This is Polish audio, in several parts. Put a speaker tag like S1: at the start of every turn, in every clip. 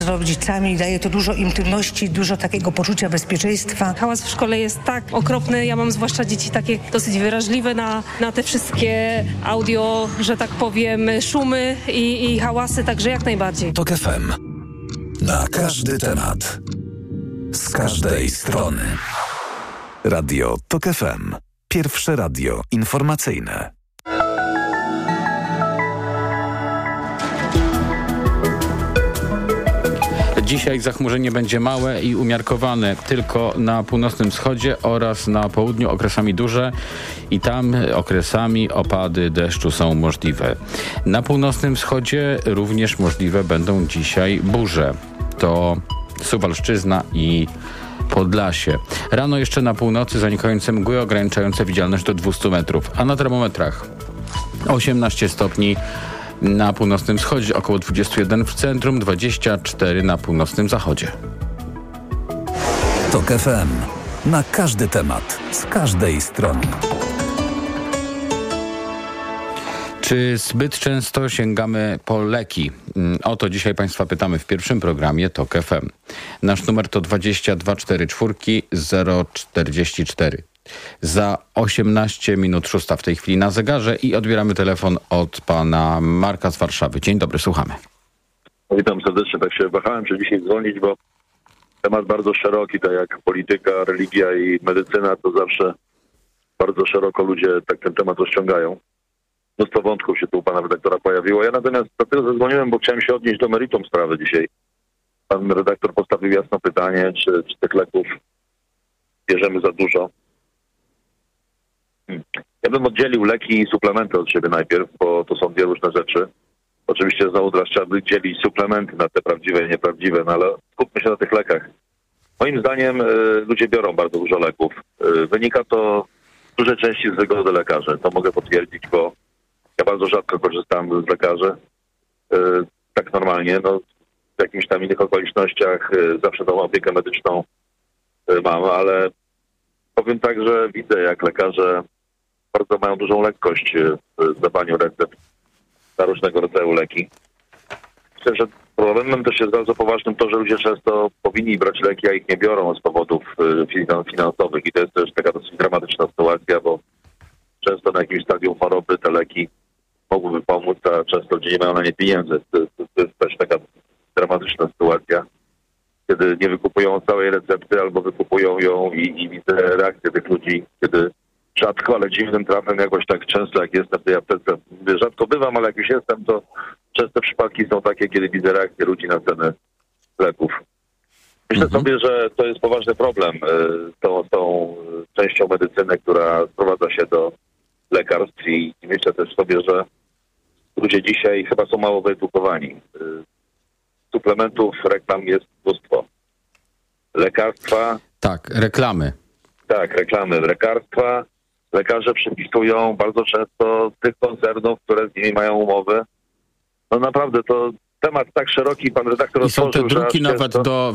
S1: Z rodzicami daje to dużo intymności, dużo takiego poczucia bezpieczeństwa.
S2: Hałas w szkole jest tak okropny, ja mam zwłaszcza dzieci takie dosyć wrażliwe na te wszystkie audio, że tak powiem, szumy i hałasy, także jak najbardziej.
S3: TOK FM. Na każdy temat. Z każdej strony. Radio TOK FM. Pierwsze radio informacyjne.
S4: Dzisiaj zachmurzenie będzie małe i umiarkowane tylko na północnym wschodzie oraz na południu, okresami duże i tam okresami opady deszczu są możliwe. Na północnym wschodzie również możliwe będą dzisiaj burze. To Suwalszczyzna i Podlasie. Rano jeszcze na północy zanikające mgły ograniczające widzialność do 200 metrów, a na termometrach 18 stopni na północnym wschodzie, około 21 w centrum, 24 na północnym zachodzie.
S3: TOK FM. Na każdy temat, z każdej strony.
S4: Czy zbyt często sięgamy po leki? O to dzisiaj Państwa pytamy w pierwszym programie TOK FM. Nasz numer to 2244 044. Za 18 minut 6 w tej chwili na zegarze i odbieramy telefon od pana Marka z Warszawy. Dzień dobry, słuchamy.
S5: Witam serdecznie, tak się wahałem się dzisiaj dzwonić, bo temat bardzo szeroki, tak jak polityka, religia i medycyna, to zawsze bardzo szeroko ludzie tak ten temat rozciągają. Mnóstwo wątków się tu u pana redaktora pojawiło. Ja natomiast dlatego zadzwoniłem, bo chciałem się odnieść do meritum sprawy dzisiaj. Pan redaktor postawił jasno pytanie, czy tych leków bierzemy za dużo. Ja bym oddzielił leki i suplementy od siebie najpierw, bo to są dwie różne rzeczy. Oczywiście znowu teraz trzeba by dzielić suplementy na te prawdziwe i nieprawdziwe, no ale skupmy się na tych lekach. Moim zdaniem ludzie biorą bardzo dużo leków. Wynika to w dużej części z wygody lekarzy. To mogę potwierdzić, bo ja bardzo rzadko korzystam z lekarzy. Tak normalnie, no w jakimiś tam innych okolicznościach zawsze tą opiekę medyczną mam, ale powiem tak, że widzę, jak lekarze bardzo mają dużą lekkość w zdawaniu recept na różnego rodzaju leki. Myślę, że problemem też jest bardzo poważnym to, że ludzie często powinni brać leki, a ich nie biorą z powodów finansowych i to jest też taka dosyć dramatyczna sytuacja, bo często na jakimś stadium choroby te leki mogłyby pomóc, a często ludzie nie mają na nie pieniędzy. To jest też taka dramatyczna sytuacja, kiedy nie wykupują całej recepty albo wykupują ją i widzę reakcję tych ludzi, kiedy rzadko, ale dziwnym trafem jakoś tak często jak jestem w tej aptece, rzadko bywam, ale jak już jestem, to częste przypadki są takie, kiedy widzę reakcję ludzi na ceny leków. Myślę sobie, że to jest poważny problem z tą częścią medycyny, która sprowadza się do lekarstw i myślę też sobie, że ludzie dzisiaj chyba są mało wyedukowani. Suplementów, reklam jest mnóstwo. Lekarstwa...
S4: Tak, reklamy.
S5: Tak, reklamy, lekarstwa. Lekarze przypisują bardzo często tych koncernów, które z nimi mają umowy. No naprawdę to temat tak szeroki, pan redaktor
S4: i są
S5: otworzył,
S4: te druki nawet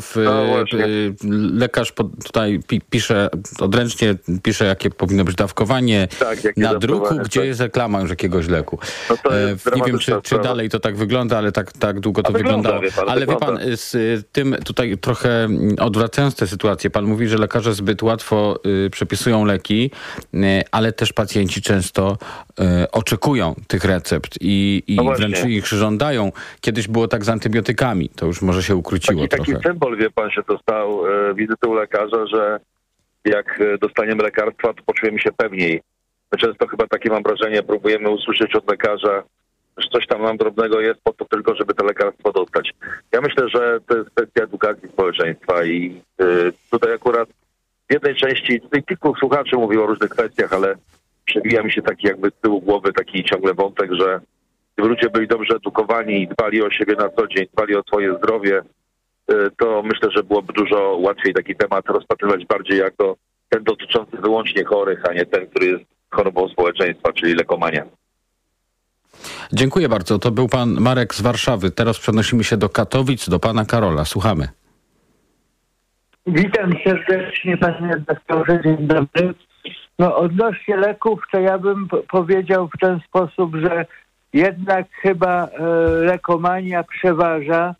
S4: lekarz tutaj pisze, odręcznie pisze, jakie powinno być dawkowanie na druku, gdzie jest reklama już jakiegoś leku.
S5: No to jest
S4: nie wiem, czy dalej to tak wygląda, ale tak długo to wyglądało. Ale wie pan, z tym tutaj trochę odwracając tę sytuację, pan mówi, że lekarze zbyt łatwo przepisują leki, ale też pacjenci często oczekują tych recept i wręcz ich żądają. Kiedyś było tak z antybiotykami, to już może się ukróciło trochę.
S5: Taki symbol, wie pan, się dostał wizyty u lekarza, że jak dostaniemy lekarstwa, to poczujemy się pewniej. My często chyba takie mam wrażenie, próbujemy usłyszeć od lekarza, że coś tam nam drobnego jest po to tylko, żeby to lekarstwo dostać. Ja myślę, że to jest kwestia edukacji społeczeństwa i tutaj akurat w jednej części, tutaj kilku słuchaczy mówiło o różnych kwestiach, ale przewija mi się taki jakby z tyłu głowy taki ciągle wątek, że gdyby ludzie byli dobrze edukowani i dbali o siebie na co dzień, dbali o swoje zdrowie, to myślę, że byłoby dużo łatwiej taki temat rozpatrywać bardziej jako ten dotyczący wyłącznie chorych, a nie ten, który jest chorobą społeczeństwa, czyli lekomania.
S4: Dziękuję bardzo. To był pan Marek z Warszawy. Teraz przenosimy się do Katowic, do pana Karola. Słuchamy.
S6: Witam serdecznie, panie redaktorze. Dzień dobry. No, odnośnie leków, to ja bym powiedział w ten sposób, że jednak chyba lekomania przeważa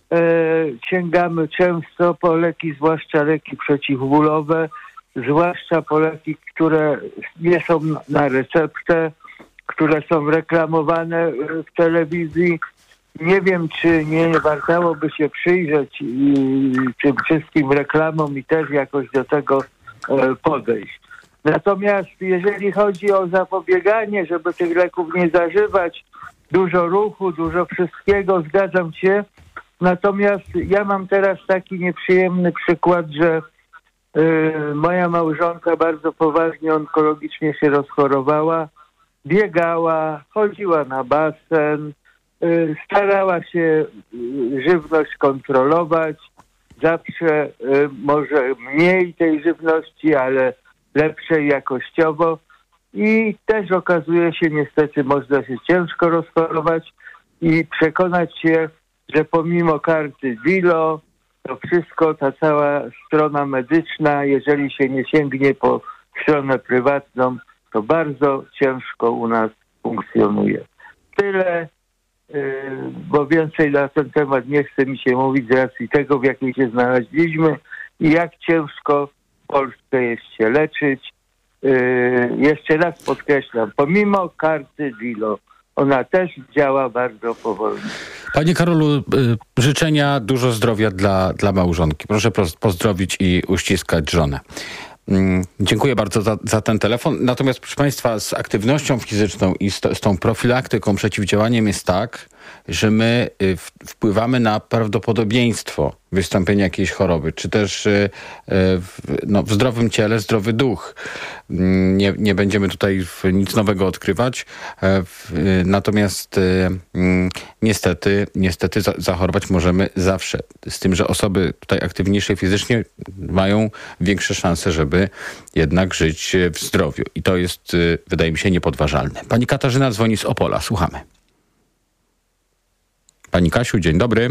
S6: sięgamy często po leki, zwłaszcza leki przeciwbólowe, zwłaszcza po leki, które nie są na receptę, które są reklamowane w telewizji. Nie wiem, czy nie wartałoby się przyjrzeć tym wszystkim reklamom i też jakoś do tego podejść. Natomiast jeżeli chodzi o zapobieganie, żeby tych leków nie zażywać, dużo ruchu, dużo wszystkiego, zgadzam się. Natomiast ja mam teraz taki nieprzyjemny przykład, że moja małżonka bardzo poważnie onkologicznie się rozchorowała, biegała, chodziła na basen, starała się żywność kontrolować, zawsze może mniej tej żywności, ale lepszej jakościowo i też okazuje się, niestety można się ciężko rozchorować i przekonać się, że pomimo karty DILO, to wszystko, ta cała strona medyczna, jeżeli się nie sięgnie po stronę prywatną, to bardzo ciężko u nas funkcjonuje. Tyle, bo więcej na ten temat nie chce mi się mówić z racji tego, w jakiej się znaleźliśmy i jak ciężko w Polsce jest się leczyć. Jeszcze raz podkreślam, pomimo karty DILO, ona też działa bardzo powolnie.
S4: Panie Karolu, życzenia, dużo zdrowia dla małżonki. Proszę pozdrowić i uściskać żonę. Dziękuję bardzo za ten telefon. Natomiast, proszę Państwa, z aktywnością fizyczną i z tą profilaktyką, przeciwdziałaniem jest tak, że my wpływamy na prawdopodobieństwo wystąpienia jakiejś choroby, czy też w zdrowym ciele zdrowy duch. Nie będziemy tutaj nic nowego odkrywać, natomiast niestety zachorować możemy zawsze. Z tym, że osoby tutaj aktywniejsze fizycznie mają większe szanse, żeby jednak żyć w zdrowiu. I to jest, wydaje mi się, niepodważalne. Pani Katarzyna dzwoni z Opola. Słuchamy. Pani Kasiu, dzień dobry.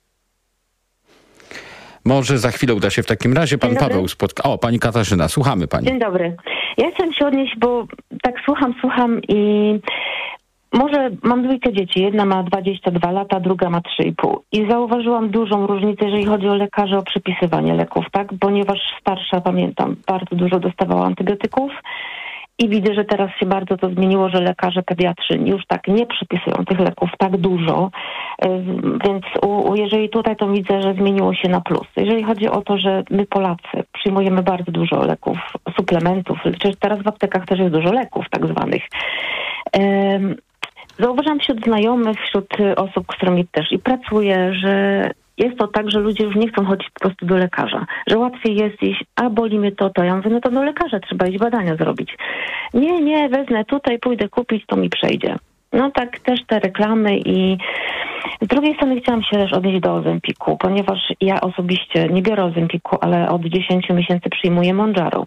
S4: Może za chwilę uda się w takim razie pan Paweł spotka. O, pani Katarzyna, słuchamy pani.
S7: Dzień dobry. Ja chciałam się odnieść, bo tak słucham i może mam dwójkę dzieci. Jedna ma 22 lata, druga ma 3,5. I zauważyłam dużą różnicę, jeżeli chodzi o lekarzy, o przepisywanie leków, tak? Ponieważ starsza, pamiętam, bardzo dużo dostawała antybiotyków. I widzę, że teraz się bardzo to zmieniło, że lekarze pediatrzy już tak nie przypisują tych leków tak dużo, więc jeżeli tutaj to widzę, że zmieniło się na plus. Jeżeli chodzi o to, że my Polacy przyjmujemy bardzo dużo leków, suplementów, czy teraz w aptekach też jest dużo leków tak zwanych. Zauważam wśród znajomych, wśród osób, z którymi też i pracuję, że jest to tak, że ludzie już nie chcą chodzić po prostu do lekarza. Że łatwiej jest iść, a boli mnie to. Ja mówię, no to do lekarza trzeba iść badania zrobić. Nie, wezmę tutaj, pójdę kupić, to mi przejdzie. No tak też te reklamy i z drugiej strony chciałam się też odnieść do Ozempiku, ponieważ ja osobiście nie biorę Ozempiku, ale od 10 miesięcy przyjmuję Mounjaro.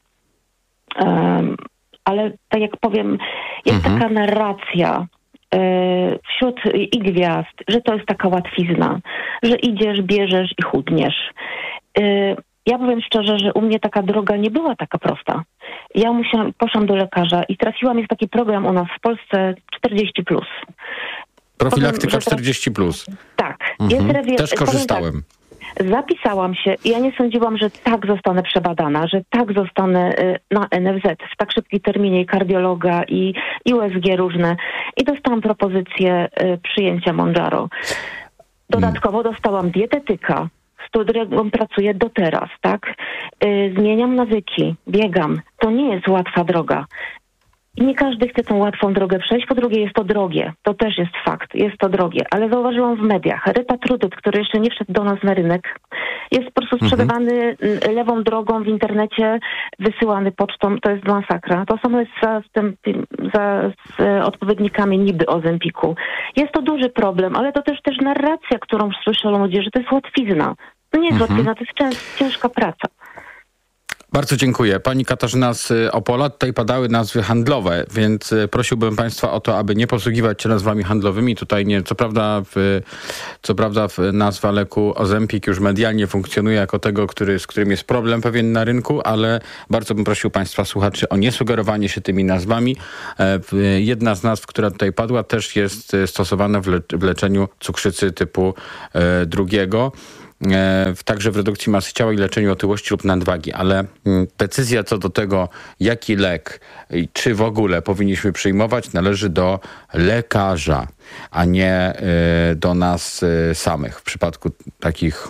S7: Ale tak jak powiem, jest taka narracja wśród i gwiazd, że to jest taka łatwizna, że idziesz, bierzesz i chudniesz. Ja powiem szczerze, że u mnie taka droga nie była taka prosta. Ja poszłam do lekarza i trafiłam, jest taki program u nas w Polsce 40+.
S4: Profilaktyka 40+.
S7: Tak.
S4: Też korzystałem.
S7: Zapisałam się i ja nie sądziłam, że tak zostanę przebadana, że tak zostanę na NFZ w tak szybkim terminie i kardiologa i USG różne. I dostałam propozycję przyjęcia Mounjaro. Dodatkowo dostałam dietetyka, z którą pracuję do teraz, tak? Zmieniam nawyki, biegam. To nie jest łatwa droga. I nie każdy chce tą łatwą drogę przejść. Po drugie, jest to drogie. To też jest fakt. Jest to drogie. Ale zauważyłam w mediach. Rypatrudyt, który jeszcze nie wszedł do nas na rynek, jest po prostu sprzedawany lewą drogą w internecie, wysyłany pocztą. To jest masakra. To samo jest z odpowiednikami niby Ozempiku. Jest to duży problem, ale to też narracja, którą słyszą ludzie, że to jest łatwizna. To nie jest łatwizna, to jest ciężka praca.
S4: Bardzo dziękuję. Pani Katarzyna z Opola. Tutaj padały nazwy handlowe, więc prosiłbym Państwa o to, aby nie posługiwać się nazwami handlowymi. Tutaj nie, co prawda nazwa leku Ozempik już medialnie funkcjonuje jako tego, z którym jest problem pewien na rynku, ale bardzo bym prosił Państwa słuchaczy o niesugerowanie się tymi nazwami. Jedna z nazw, która tutaj padła, też jest stosowana w leczeniu cukrzycy typu 2. Także w redukcji masy ciała i leczeniu otyłości lub nadwagi, ale decyzja co do tego, jaki lek i czy w ogóle powinniśmy przyjmować, należy do lekarza, a nie do nas samych w przypadku takich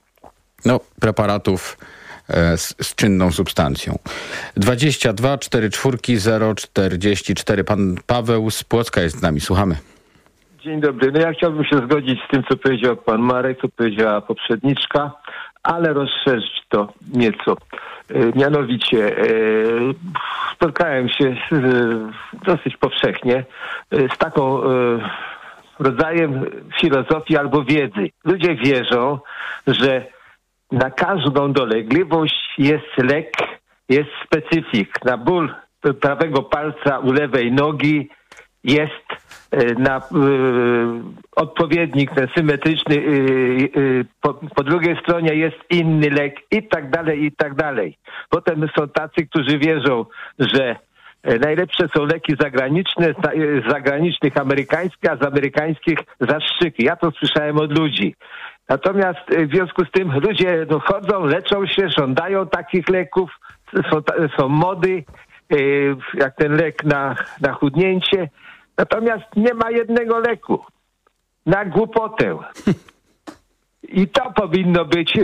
S4: preparatów z czynną substancją. 22 44 044. Pan Paweł z Płocka jest z nami. Słuchamy.
S8: Dzień dobry. Ja chciałbym się zgodzić z tym, co powiedział pan Marek, co powiedziała poprzedniczka, ale rozszerzyć to nieco. Mianowicie spotkałem się dosyć powszechnie z taką rodzajem filozofii albo wiedzy. Ludzie wierzą, że na każdą dolegliwość jest lek, jest specyfik. Na ból prawego palca u lewej nogi jest na odpowiednik ten symetryczny, po drugiej stronie jest inny lek i tak dalej, i tak dalej. Potem są tacy, którzy wierzą, że najlepsze są leki zagraniczne, z zagranicznych amerykańskie, a z amerykańskich zastrzyki. Ja to słyszałem od ludzi. Natomiast w związku z tym ludzie chodzą, leczą się, żądają takich leków, są mody, jak ten lek na chudnięcie. Natomiast nie ma jednego leku na głupotę. I to powinno być,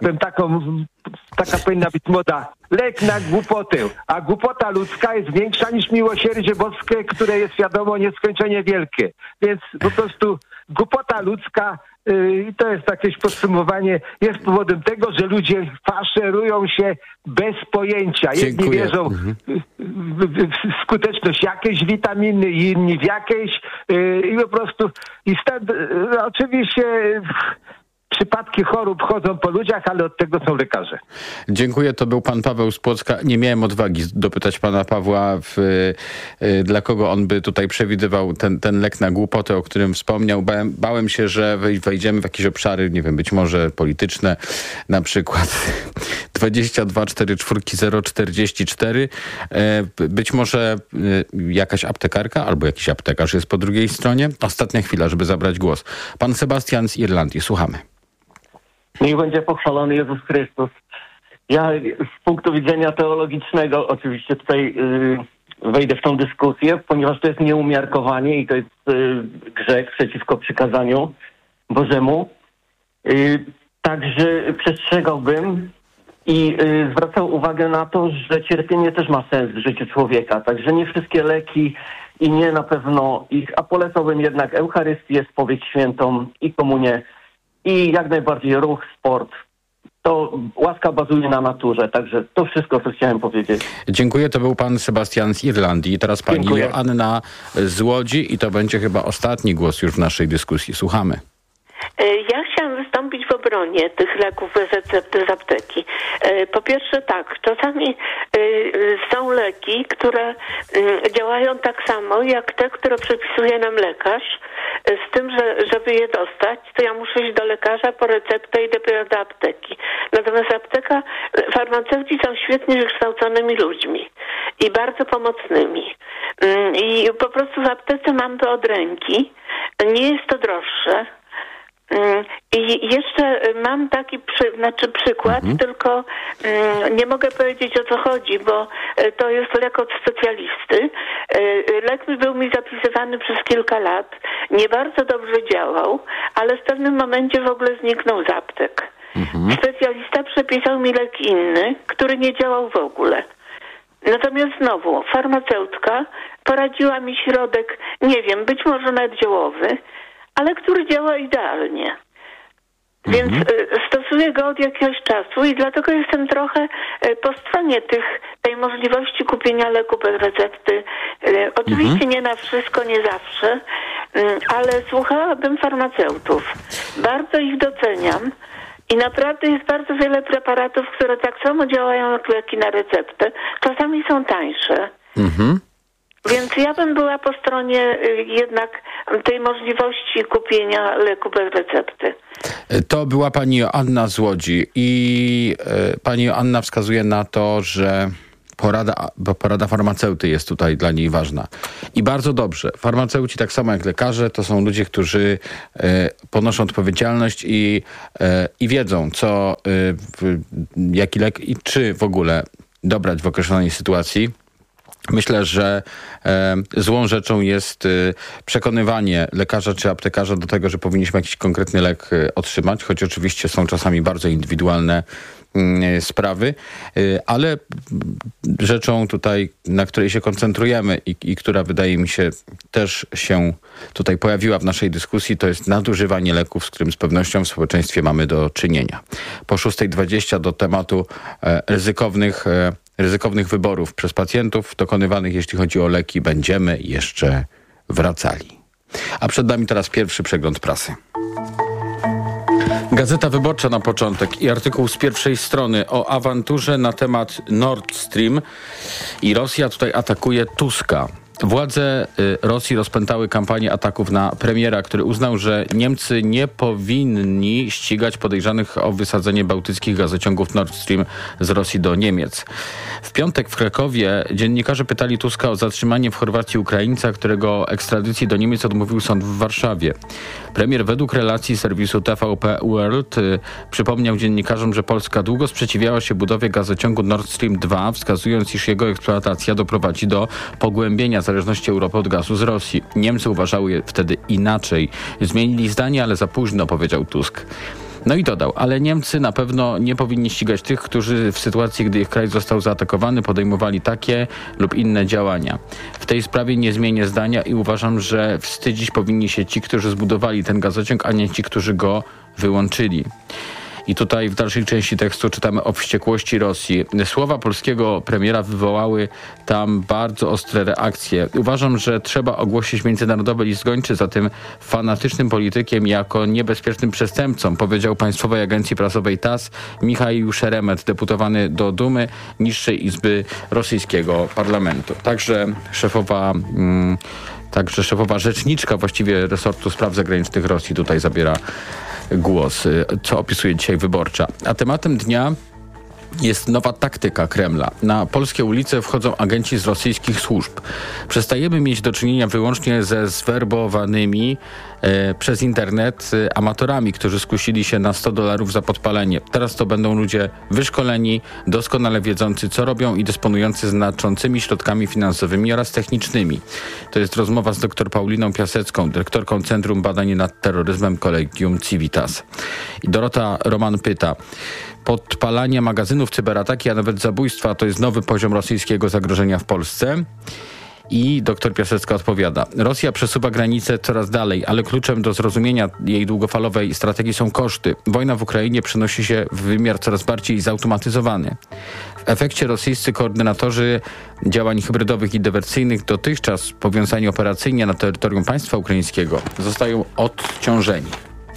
S8: taka powinna być moda. Lek na głupotę. A głupota ludzka jest większa niż miłosierdzie boskie, które jest wiadomo nieskończenie wielkie. Więc po prostu głupota ludzka, i to jest jakieś podsumowanie, jest powodem tego, że ludzie faszerują się bez pojęcia. Jedni wierzą w skuteczność jakiejś witaminy, inni w jakiejś i po prostu oczywiście przypadki chorób chodzą po ludziach, ale od tego są lekarze.
S4: Dziękuję. To był pan Paweł z Płocka. Nie miałem odwagi dopytać pana Pawła, dla kogo on by tutaj przewidywał ten lek na głupotę, o którym wspomniał. Bałem się, że wejdziemy w jakieś obszary, nie wiem, być może polityczne, na przykład 22 44 044. Być może jakaś aptekarka albo jakiś aptekarz jest po drugiej stronie. Ostatnia chwila, żeby zabrać głos. Pan Sebastian z Irlandii. Słuchamy.
S9: Niech będzie pochwalony Jezus Chrystus. Ja z punktu widzenia teologicznego oczywiście tutaj wejdę w tą dyskusję, ponieważ to jest nieumiarkowanie i to jest grzech przeciwko przykazaniu Bożemu. Także przestrzegałbym i zwracał uwagę na to, że cierpienie też ma sens w życiu człowieka. Także nie wszystkie leki i nie na pewno ich, a polecałbym jednak Eucharystię, spowiedź świętą i komunię. I jak najbardziej ruch, sport. To łaska bazuje na naturze. Także to wszystko, co chciałem powiedzieć.
S4: Dziękuję. To był pan Sebastian z Irlandii. Teraz pani
S9: Dziękuję.
S4: Joanna z Łodzi i to będzie chyba ostatni głos już w naszej dyskusji. Słuchamy.
S10: Ja chciałam wystąpić w obronie tych leków bez recepty z apteki. Po pierwsze tak, czasami są leki, które działają tak samo jak te, które przepisuje nam lekarz, z tym, że żeby je dostać, to ja muszę iść do lekarza po receptę i dopiero do apteki. Natomiast farmaceuci są świetnie wykształconymi ludźmi i bardzo pomocnymi. I po prostu w aptece mam to od ręki. Nie jest to droższe. I jeszcze mam taki przykład, tylko nie mogę powiedzieć, o co chodzi, bo to jest lek od specjalisty. Lek był mi zapisywany przez kilka lat, nie bardzo dobrze działał, ale w pewnym momencie w ogóle zniknął z aptek. Specjalista przepisał mi lek inny, który nie działał w ogóle. Natomiast znowu farmaceutka poradziła mi środek, nie wiem, być może naddziełowy, ale który działa idealnie. Więc stosuję go od jakiegoś czasu i dlatego jestem trochę po stronie tej możliwości kupienia leku bez recepty. Oczywiście nie na wszystko, nie zawsze, ale słuchałabym farmaceutów. Bardzo ich doceniam I naprawdę jest bardzo wiele preparatów, które tak samo działają jak leki na receptę. Czasami są tańsze. Więc ja bym była po stronie jednak tej możliwości kupienia leku bez recepty.
S4: To była pani Joanna z Łodzi i pani Joanna wskazuje na to, że porada farmaceuty jest tutaj dla niej ważna. I bardzo dobrze. Farmaceuci, tak samo jak lekarze, to są ludzie, którzy ponoszą odpowiedzialność i wiedzą, jaki lek i czy w ogóle dobrać w określonej sytuacji. Myślę, że złą rzeczą jest przekonywanie lekarza czy aptekarza do tego, że powinniśmy jakiś konkretny lek otrzymać, choć oczywiście są czasami bardzo indywidualne sprawy, ale rzeczą tutaj, na której się koncentrujemy i która wydaje mi się też się tutaj pojawiła w naszej dyskusji, to jest nadużywanie leków, z którym z pewnością w społeczeństwie mamy do czynienia. Po 6:20 do tematu ryzykownych wyborów przez pacjentów dokonywanych, jeśli chodzi o leki, będziemy jeszcze wracali. A przed nami teraz pierwszy przegląd prasy. Gazeta Wyborcza na początek i artykuł z pierwszej strony o awanturze na temat Nord Stream i Rosja tutaj atakuje Tuska. Władze Rosji rozpętały kampanię ataków na premiera, który uznał, że Niemcy nie powinni ścigać podejrzanych o wysadzenie bałtyckich gazociągów Nord Stream z Rosji do Niemiec. W piątek w Krakowie dziennikarze pytali Tuska o zatrzymanie w Chorwacji Ukraińca, którego ekstradycji do Niemiec odmówił sąd w Warszawie. Premier według relacji serwisu TVP World przypomniał dziennikarzom, że Polska długo sprzeciwiała się budowie gazociągu Nord Stream 2, wskazując, iż jego eksploatacja doprowadzi do pogłębienia zależności Europy od gazu z Rosji. Niemcy uważały wtedy inaczej. Zmienili zdanie, ale za późno, powiedział Tusk. No i dodał, ale Niemcy na pewno nie powinni ścigać tych, którzy w sytuacji, gdy ich kraj został zaatakowany, podejmowali takie lub inne działania. W tej sprawie nie zmienię zdania i uważam, że wstydzić powinni się ci, którzy zbudowali ten gazociąg, a nie ci, którzy go wyłączyli. I tutaj w dalszej części tekstu czytamy o wściekłości Rosji. Słowa polskiego premiera wywołały tam bardzo ostre reakcje. Uważam, że trzeba ogłosić międzynarodowy list gończy za tym fanatycznym politykiem jako niebezpiecznym przestępcą, powiedział Państwowej Agencji Prasowej TASS Michał Szeremet, deputowany do Dumy, niższej izby rosyjskiego parlamentu. Także szefowa rzeczniczka właściwie resortu spraw zagranicznych Rosji tutaj zabiera głos, co opisuje dzisiaj Wyborcza. A tematem dnia jest nowa taktyka Kremla. Na polskie ulice wchodzą agenci z rosyjskich służb. Przestajemy mieć do czynienia wyłącznie ze zwerbowanymi przez internet amatorami, którzy skusili się na $100 za podpalenie. Teraz to będą ludzie wyszkoleni, doskonale wiedzący, co robią i dysponujący znaczącymi środkami finansowymi oraz technicznymi. To jest rozmowa z dr Pauliną Piasecką, dyrektorką Centrum Badań nad Terroryzmem Collegium Civitas. I Dorota Roman pyta: podpalanie magazynów, cyberataki, a nawet zabójstwa to jest nowy poziom rosyjskiego zagrożenia w Polsce? I dr Piasecka odpowiada: Rosja przesuwa granice coraz dalej, ale kluczem do zrozumienia jej długofalowej strategii są koszty. Wojna w Ukrainie przenosi się w wymiar coraz bardziej zautomatyzowany. W efekcie rosyjscy koordynatorzy działań hybrydowych i dywersyjnych, dotychczas powiązani operacyjnie na terytorium państwa ukraińskiego, zostają odciążeni.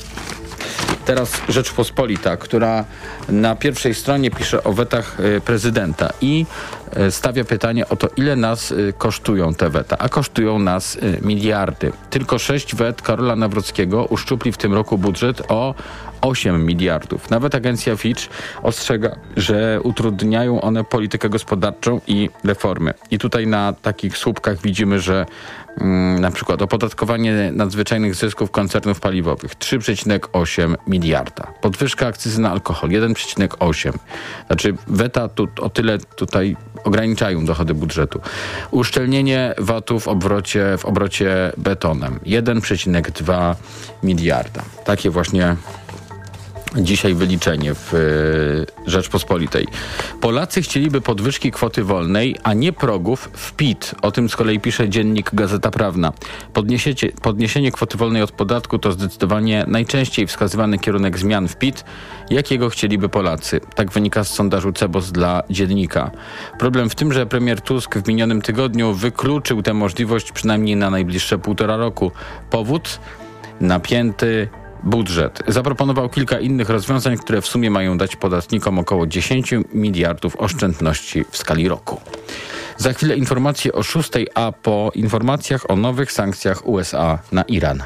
S4: Teraz Rzeczpospolita, która na pierwszej stronie pisze o wetach prezydenta i stawia pytanie o to, ile nas kosztują te weta. A kosztują nas miliardy. Tylko 6 wet Karola Nawrockiego uszczupli w tym roku budżet o 8 miliardów. Nawet agencja Fitch ostrzega, że utrudniają one politykę gospodarczą i reformy. I tutaj na takich słupkach widzimy, że na przykład opodatkowanie nadzwyczajnych zysków koncernów paliwowych 3,8 miliarda. Podwyżka akcyzy na alkohol 1,8. Znaczy weta o tyle tutaj ograniczają dochody budżetu. Uszczelnienie VAT-u w obrocie betonem 1,2 miliarda. Takie właśnie dzisiaj wyliczenie w Rzeczpospolitej. Polacy chcieliby podwyżki kwoty wolnej, a nie progów w PIT. O tym z kolei pisze dziennik Gazeta Prawna. Podniesienie kwoty wolnej od podatku to zdecydowanie najczęściej wskazywany kierunek zmian w PIT, jakiego chcieliby Polacy. Tak wynika z sondażu CEBOS dla Dziennika. Problem w tym, że premier Tusk w minionym tygodniu wykluczył tę możliwość przynajmniej na najbliższe 1,5 roku. Powód? Napięty budżet. Zaproponował kilka innych rozwiązań, które w sumie mają dać podatnikom około 10 miliardów oszczędności w skali roku. Za chwilę informacje o 6, a po informacjach o nowych sankcjach USA na Iran.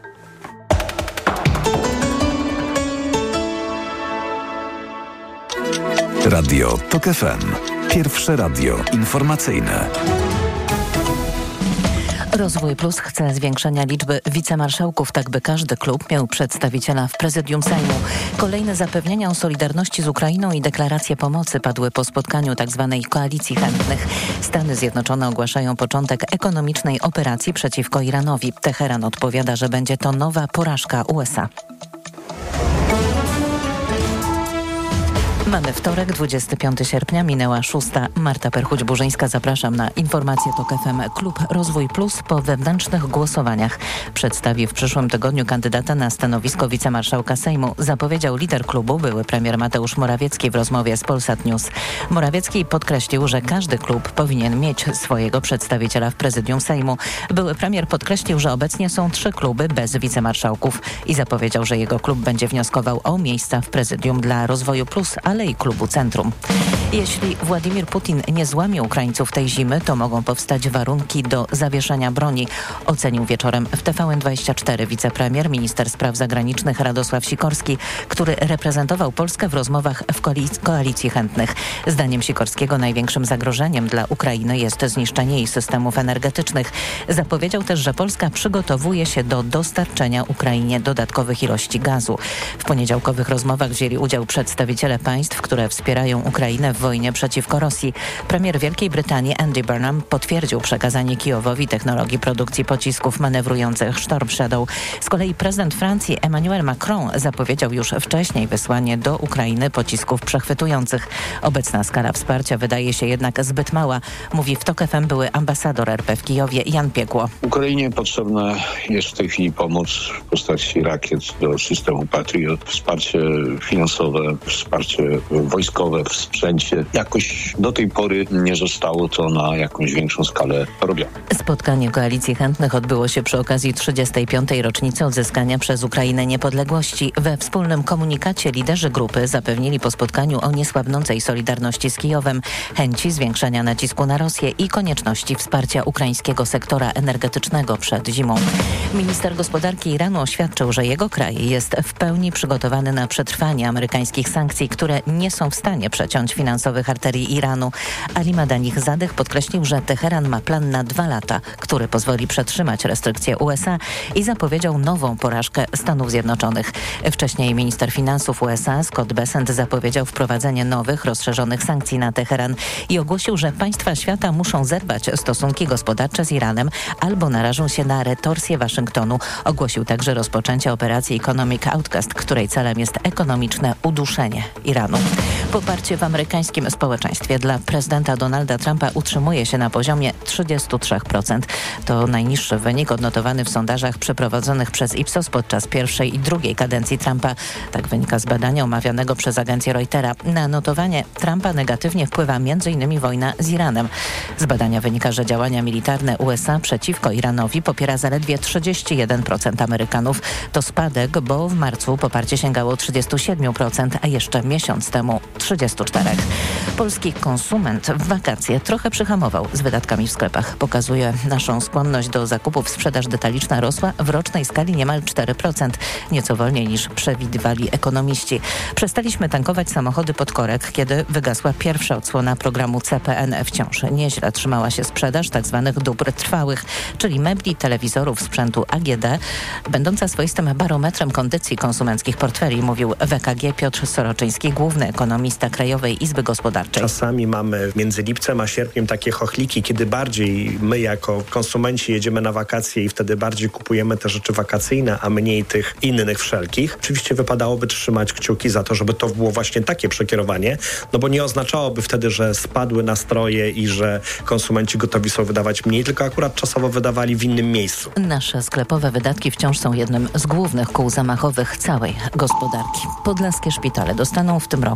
S3: Radio TOK FM. Pierwsze radio informacyjne.
S11: Rozwój Plus chce zwiększenia liczby wicemarszałków, tak by każdy klub miał przedstawiciela w prezydium Sejmu. Kolejne zapewnienia o solidarności z Ukrainą i deklaracje pomocy padły po spotkaniu tzw. koalicji chętnych. Stany Zjednoczone ogłaszają początek ekonomicznej operacji przeciwko Iranowi. Teheran odpowiada, że będzie to nowa porażka USA. Mamy wtorek, 25 sierpnia, minęła 6. Marta Perchuć-Burzyńska, zapraszam na informacje TOK FM. Klub Rozwój Plus po wewnętrznych głosowaniach przedstawi w przyszłym tygodniu kandydata na stanowisko wicemarszałka Sejmu, zapowiedział lider klubu, były premier Mateusz Morawiecki w rozmowie z Polsat News. Morawiecki podkreślił, że każdy klub powinien mieć swojego przedstawiciela w prezydium Sejmu. Były premier podkreślił, że obecnie są 3 kluby bez wicemarszałków i zapowiedział, że jego klub będzie wnioskował o miejsca w prezydium dla Rozwoju Plus, ale i klubu Centrum. Jeśli Władimir Putin nie złamie Ukraińców tej zimy, to mogą powstać warunki do zawieszenia broni, ocenił wieczorem w TVN24 wicepremier, minister spraw zagranicznych Radosław Sikorski, który reprezentował Polskę w rozmowach w koalicji chętnych. Zdaniem Sikorskiego największym zagrożeniem dla Ukrainy jest zniszczenie jej systemów energetycznych. Zapowiedział też, że Polska przygotowuje się do dostarczenia Ukrainie dodatkowych ilości gazu. W poniedziałkowych rozmowach wzięli udział przedstawiciele państw, które wspierają Ukrainę w wojnie przeciwko Rosji. Premier Wielkiej Brytanii Andy Burnham potwierdził przekazanie Kijowowi technologii produkcji pocisków manewrujących Storm Shadow. Z kolei prezydent Francji Emmanuel Macron zapowiedział już wcześniej wysłanie do Ukrainy pocisków przechwytujących. Obecna skala wsparcia wydaje się jednak zbyt mała, mówi w TOK FM były ambasador RP w Kijowie Jan Piekło.
S12: Ukrainie potrzebna jest w tej chwili pomoc w postaci rakiet do systemu Patriot, wsparcie finansowe, wsparcie wojskowe w sprzęcie. Jakoś do tej pory nie zostało to na jakąś większą skalę robione.
S11: Spotkanie koalicji chętnych odbyło się przy okazji 35. rocznicy odzyskania przez Ukrainę niepodległości. We wspólnym komunikacie liderzy grupy zapewnili po spotkaniu o niesłabnącej solidarności z Kijowem, chęci zwiększania nacisku na Rosję i konieczności wsparcia ukraińskiego sektora energetycznego przed zimą. Minister gospodarki Iranu oświadczył, że jego kraj jest w pełni przygotowany na przetrwanie amerykańskich sankcji, które nie są w stanie przeciąć finansowych arterii Iranu. Ali Madanich Zadeh podkreślił, że Teheran ma plan na 2 lata, który pozwoli przetrzymać restrykcje USA i zapowiedział nową porażkę Stanów Zjednoczonych. Wcześniej minister finansów USA Scott Bessent zapowiedział wprowadzenie nowych, rozszerzonych sankcji na Teheran i ogłosił, że państwa świata muszą zerwać stosunki gospodarcze z Iranem albo narażą się na retorsję Waszyngtonu. Ogłosił także rozpoczęcie operacji Economic Outcast, której celem jest ekonomiczne uduszenie Iranu. Poparcie w amerykańskim społeczeństwie dla prezydenta Donalda Trumpa utrzymuje się na poziomie 33%. To najniższy wynik odnotowany w sondażach przeprowadzonych przez Ipsos podczas pierwszej i drugiej kadencji Trumpa. Tak wynika z badania omawianego przez agencję Reutera. Na notowanie Trumpa negatywnie wpływa m.in. wojna z Iranem. Z badania wynika, że działania militarne USA przeciwko Iranowi popiera zaledwie 31% Amerykanów. To spadek, bo w marcu poparcie sięgało 37%, a jeszcze miesiąc temu 34%. Polski konsument w wakacje trochę przyhamował z wydatkami w sklepach. Pokazuje naszą skłonność do zakupów. Sprzedaż detaliczna rosła w rocznej skali niemal 4%, nieco wolniej niż przewidywali ekonomiści. Przestaliśmy tankować samochody pod korek, kiedy wygasła pierwsza odsłona programu CPN. Wciąż nieźle trzymała się sprzedaż tzw. dóbr trwałych, czyli mebli, telewizorów, sprzętu AGD, będąca swoistym barometrem kondycji konsumenckich portfeli, mówił w EKG Piotr Soroczyński, główny ekonomista Krajowej Izby Gospodarczej.
S13: Czasami mamy między lipcem a sierpniem takie chochliki, kiedy bardziej my jako konsumenci jedziemy na wakacje i wtedy bardziej kupujemy te rzeczy wakacyjne, a mniej tych innych wszelkich. Oczywiście wypadałoby trzymać kciuki za to, żeby to było właśnie takie przekierowanie, no bo nie oznaczałoby wtedy, że spadły nastroje i że konsumenci gotowi są wydawać mniej, tylko akurat czasowo wydawali w innym miejscu.
S11: Nasze sklepowe wydatki wciąż są jednym z głównych kół zamachowych całej gospodarki. Podlaskie szpitale dostaną w tym roku kilka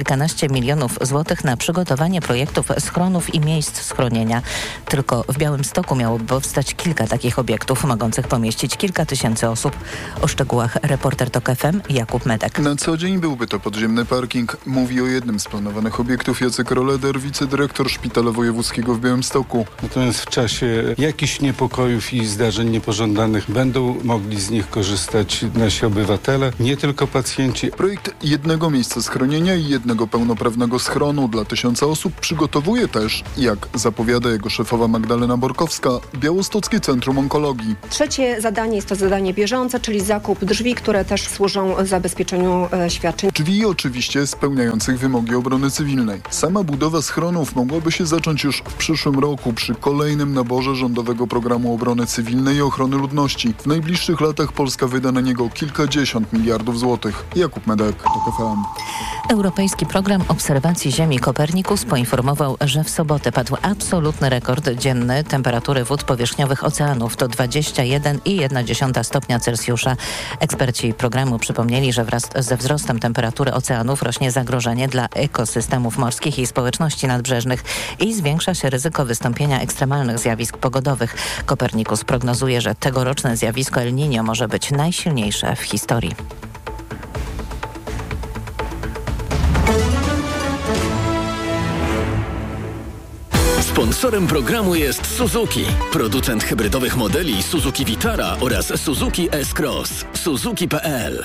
S11: kilkanaście milionów złotych na przygotowanie projektów schronów i miejsc schronienia. Tylko w Białymstoku miałoby powstać kilka takich obiektów, mogących pomieścić kilka tysięcy osób. O szczegółach reporter TOK FM Jakub Medek.
S14: Na co dzień byłby to podziemny parking. Mówi o jednym z planowanych obiektów Jacek Roleder, wicedyrektor Szpitala Wojewódzkiego w Białymstoku.
S15: Natomiast w czasie jakichś niepokojów i zdarzeń niepożądanych będą mogli z nich korzystać nasi obywatele, nie tylko pacjenci.
S14: Projekt jednego miejsca schronienia i jednego pełnoprawnego schronu dla 1000 osób przygotowuje też, jak zapowiada jego szefowa Magdalena Borkowska, Białostockie Centrum Onkologii.
S16: Trzecie zadanie jest to zadanie bieżące, czyli zakup drzwi, które też służą zabezpieczeniu świadczeń.
S14: Drzwi oczywiście spełniających wymogi obrony cywilnej. Sama budowa schronów mogłaby się zacząć już w przyszłym roku przy kolejnym naborze rządowego programu obrony cywilnej i ochrony ludności. W najbliższych latach Polska wyda na niego kilkadziesiąt miliardów złotych. Jakub Medek, TOK FM.
S11: Europejski Program Obserwacji Ziemi Copernicus poinformował, że w sobotę padł absolutny rekord dzienny temperatury wód powierzchniowych oceanów. To 21,1 stopnia Celsjusza. Eksperci programu przypomnieli, że wraz ze wzrostem temperatury oceanów rośnie zagrożenie dla ekosystemów morskich i społeczności nadbrzeżnych i zwiększa się ryzyko wystąpienia ekstremalnych zjawisk pogodowych. Copernicus prognozuje, że tegoroczne zjawisko El Niño może być najsilniejsze w historii.
S17: Sponsorem programu jest Suzuki, producent hybrydowych modeli Suzuki Vitara oraz Suzuki S-Cross. Suzuki.pl.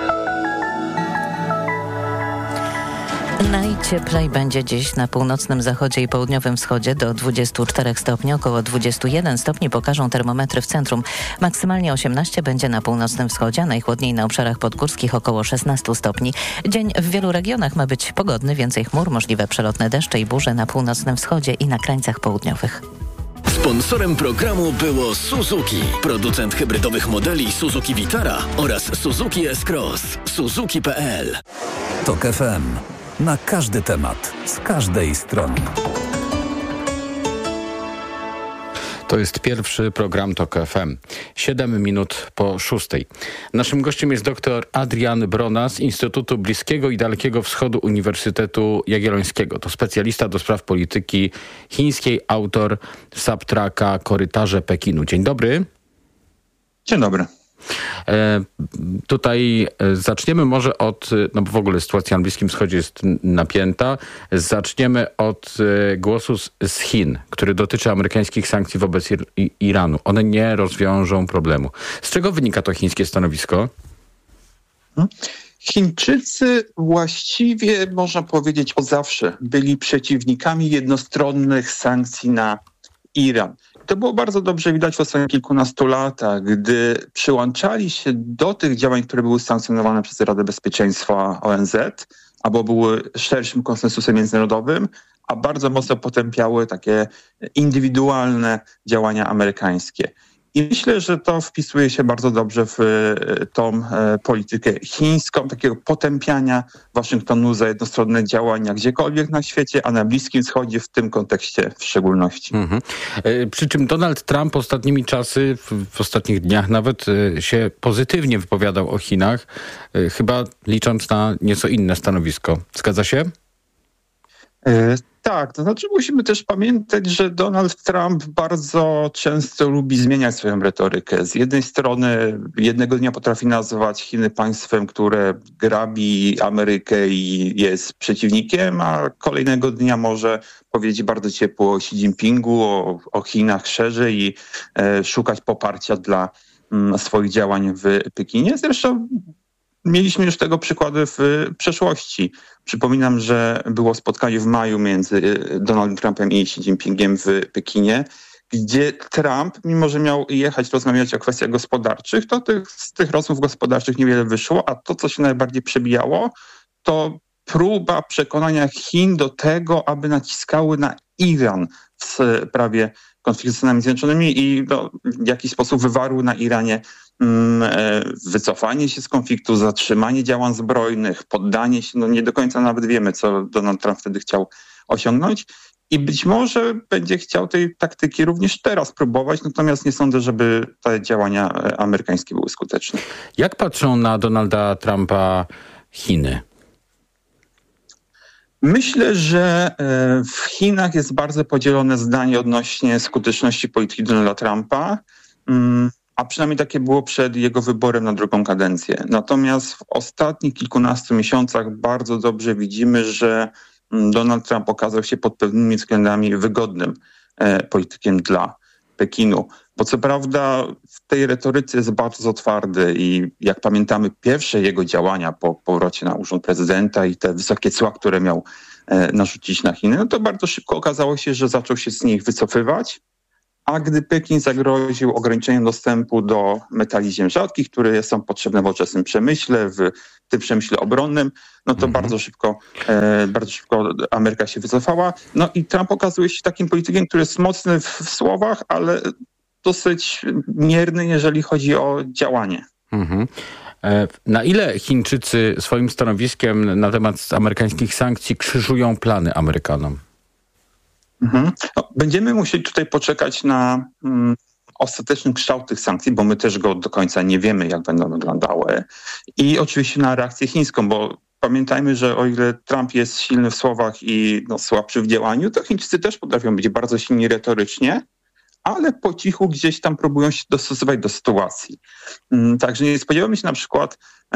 S11: Najcieplej będzie dziś na północnym zachodzie i południowym wschodzie do 24 stopni, około 21 stopni pokażą termometry w centrum. Maksymalnie 18 będzie na północnym wschodzie, a najchłodniej na obszarach podgórskich około 16 stopni. Dzień w wielu regionach ma być pogodny, więcej chmur, możliwe przelotne deszcze i burze na północnym wschodzie i na krańcach południowych.
S17: Sponsorem programu było Suzuki, producent hybrydowych modeli Suzuki Vitara oraz Suzuki S-Cross. Suzuki.pl.
S3: TOK FM. Na każdy temat, z każdej strony.
S4: To jest pierwszy program TOK FM. 7 minut po 6. Naszym gościem jest dr Adrian Brona z Instytutu Bliskiego i Dalekiego Wschodu Uniwersytetu Jagiellońskiego. To specjalista do spraw polityki chińskiej, autor Subtracka Korytarze Pekinu. Dzień dobry.
S18: Dzień dobry.
S4: Tutaj zaczniemy może od, no bo w ogóle sytuacja na Bliskim Wschodzie jest napięta. Zaczniemy od głosu z Chin, który dotyczy amerykańskich sankcji wobec Iranu. One nie rozwiążą problemu. Z czego wynika to chińskie stanowisko?
S18: Chińczycy właściwie, można powiedzieć, od zawsze byli przeciwnikami jednostronnych sankcji na Iran. To było bardzo dobrze widać w ostatnich kilkunastu latach, gdy przyłączali się do tych działań, które były sankcjonowane przez Radę Bezpieczeństwa ONZ, albo były szerszym konsensusem międzynarodowym, a bardzo mocno potępiały takie indywidualne działania amerykańskie. I myślę, że to wpisuje się bardzo dobrze w tą politykę chińską, takiego potępiania Waszyngtonu za jednostronne działania gdziekolwiek na świecie, a na Bliskim Wschodzie w tym kontekście w szczególności.
S4: Przy czym Donald Trump ostatnimi czasy, w ostatnich dniach nawet się pozytywnie wypowiadał o Chinach, chyba licząc na nieco inne stanowisko. Zgadza się?
S18: Tak, to znaczy musimy też pamiętać, że Donald Trump bardzo często lubi zmieniać swoją retorykę. Z jednej strony jednego dnia potrafi nazwać Chiny państwem, które grabi Amerykę i jest przeciwnikiem, a kolejnego dnia może powiedzieć bardzo ciepło o Xi Jinpingu, o Chinach szerzej i szukać poparcia dla swoich działań w Pekinie. Zresztą mieliśmy już tego przykłady w przeszłości. Przypominam, że było spotkanie w maju między Donaldem Trumpem i Xi Jinpingiem w Pekinie, gdzie Trump, mimo że miał jechać rozmawiać o kwestiach gospodarczych, to z tych rozmów gospodarczych niewiele wyszło, a to, co się najbardziej przebijało, to próba przekonania Chin do tego, aby naciskały na Iran w sprawie konfliktu z Stanami Zjednoczonymi i w jakiś sposób wywarły na Iranie wycofanie się z konfliktu, zatrzymanie działań zbrojnych, poddanie się, nie do końca nawet wiemy, co Donald Trump wtedy chciał osiągnąć i być może będzie chciał tej taktyki również teraz próbować, natomiast nie sądzę, żeby te działania amerykańskie były skuteczne.
S4: Jak patrzą na Donalda Trumpa Chiny?
S18: Myślę, że w Chinach jest bardzo podzielone zdanie odnośnie skuteczności polityki Donalda Trumpa, a przynajmniej takie było przed jego wyborem na drugą kadencję. Natomiast w ostatnich kilkunastu miesiącach bardzo dobrze widzimy, że Donald Trump okazał się pod pewnymi względami wygodnym politykiem dla Pekinu. Bo co prawda w tej retoryce jest bardzo twardy i jak pamiętamy pierwsze jego działania po powrocie na urząd prezydenta i te wysokie cła, które miał narzucić na Chiny, no to bardzo szybko okazało się, że zaczął się z nich wycofywać, a gdy Pekin zagroził ograniczeniem dostępu do metali ziem rzadkich, które są potrzebne w nowoczesnym przemyśle, w tym przemyśle obronnym, no to bardzo szybko Ameryka się wycofała. No i Trump okazuje się takim politykiem, który jest mocny w słowach, ale dosyć mierny, jeżeli chodzi o działanie.
S4: Na ile Chińczycy swoim stanowiskiem na temat amerykańskich sankcji krzyżują plany Amerykanom?
S18: No, będziemy musieli tutaj poczekać na ostateczny kształt tych sankcji, bo my też go do końca nie wiemy, jak będą wyglądały. I oczywiście na reakcję chińską, bo pamiętajmy, że o ile Trump jest silny w słowach i słabszy w działaniu, to Chińczycy też potrafią być bardzo silni retorycznie, ale po cichu gdzieś tam próbują się dostosować do sytuacji. Także nie spodziewamy się na przykład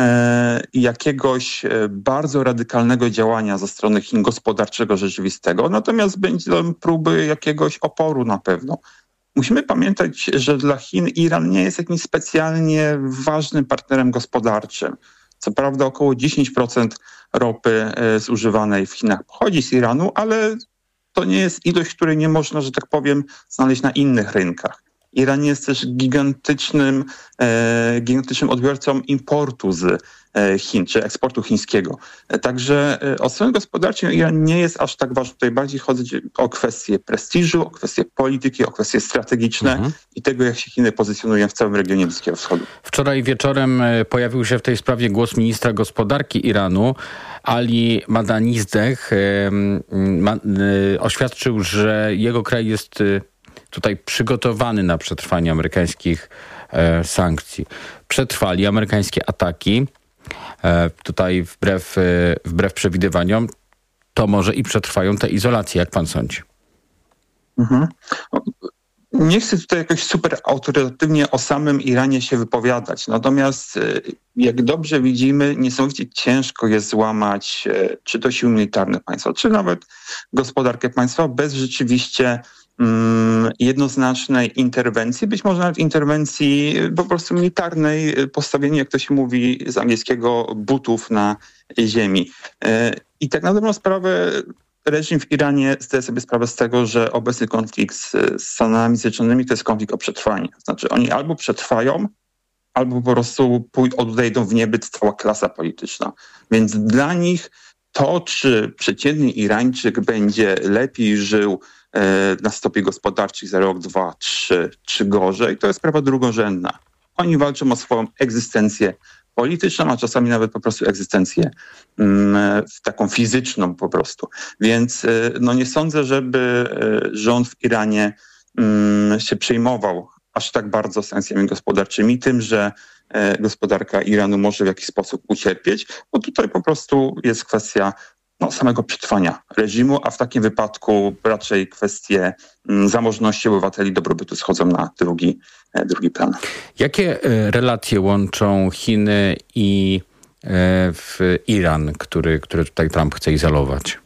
S18: jakiegoś bardzo radykalnego działania ze strony Chin gospodarczego, rzeczywistego, natomiast będą próby jakiegoś oporu na pewno. Musimy pamiętać, że dla Chin Iran nie jest jakimś specjalnie ważnym partnerem gospodarczym. Co prawda około 10% ropy zużywanej w Chinach pochodzi z Iranu, ale to nie jest ilość, której nie można, że tak powiem, znaleźć na innych rynkach. Iran jest też gigantycznym odbiorcą importu z Chin, czy eksportu chińskiego. Także od strony gospodarczej Iran nie jest aż tak ważny. Tutaj bardziej chodzi o kwestie prestiżu, o kwestie polityki, o kwestie strategiczne i tego, jak się Chiny pozycjonują w całym regionie Bliskiego Wschodu.
S4: Wczoraj wieczorem pojawił się w tej sprawie głos ministra gospodarki Iranu, Ali Madanizdeh. Oświadczył, że jego kraj jest tutaj przygotowany na przetrwanie amerykańskich sankcji. Przetrwali amerykańskie ataki. Tutaj wbrew przewidywaniom, to może i przetrwają te izolacje, jak pan sądzi?
S18: Nie chcę tutaj jakoś super autorytatywnie o samym Iranie się wypowiadać. Natomiast jak dobrze widzimy, niesamowicie ciężko jest złamać czy to siły militarne państwa, czy nawet gospodarkę państwa bez rzeczywiście jednoznacznej interwencji, być może nawet interwencji po prostu militarnej, postawieniu, jak to się mówi z angielskiego, butów na ziemi. I tak na dobrą sprawę reżim w Iranie zdaje sobie sprawę z tego, że obecny konflikt z Stanami Zjednoczonymi to jest konflikt o przetrwanie. Znaczy oni albo przetrwają, albo po prostu odejdą w niebyt cała klasa polityczna. Więc dla nich to, czy przeciętny Irańczyk będzie lepiej żył na stopie gospodarczych za rok, 2, 3 czy gorzej, to jest sprawa drugorzędna. Oni walczą o swoją egzystencję polityczną, a czasami nawet po prostu egzystencję taką fizyczną po prostu. Więc nie sądzę, żeby rząd w Iranie się przejmował aż tak bardzo sankcjami gospodarczymi, tym, że gospodarka Iranu może w jakiś sposób ucierpieć, bo tutaj po prostu jest kwestia samego przetrwania reżimu, a w takim wypadku raczej kwestie zamożności obywateli, dobrobytu schodzą na drugi plan.
S4: Jakie relacje łączą Chiny i Iran, który tutaj Trump chce izolować?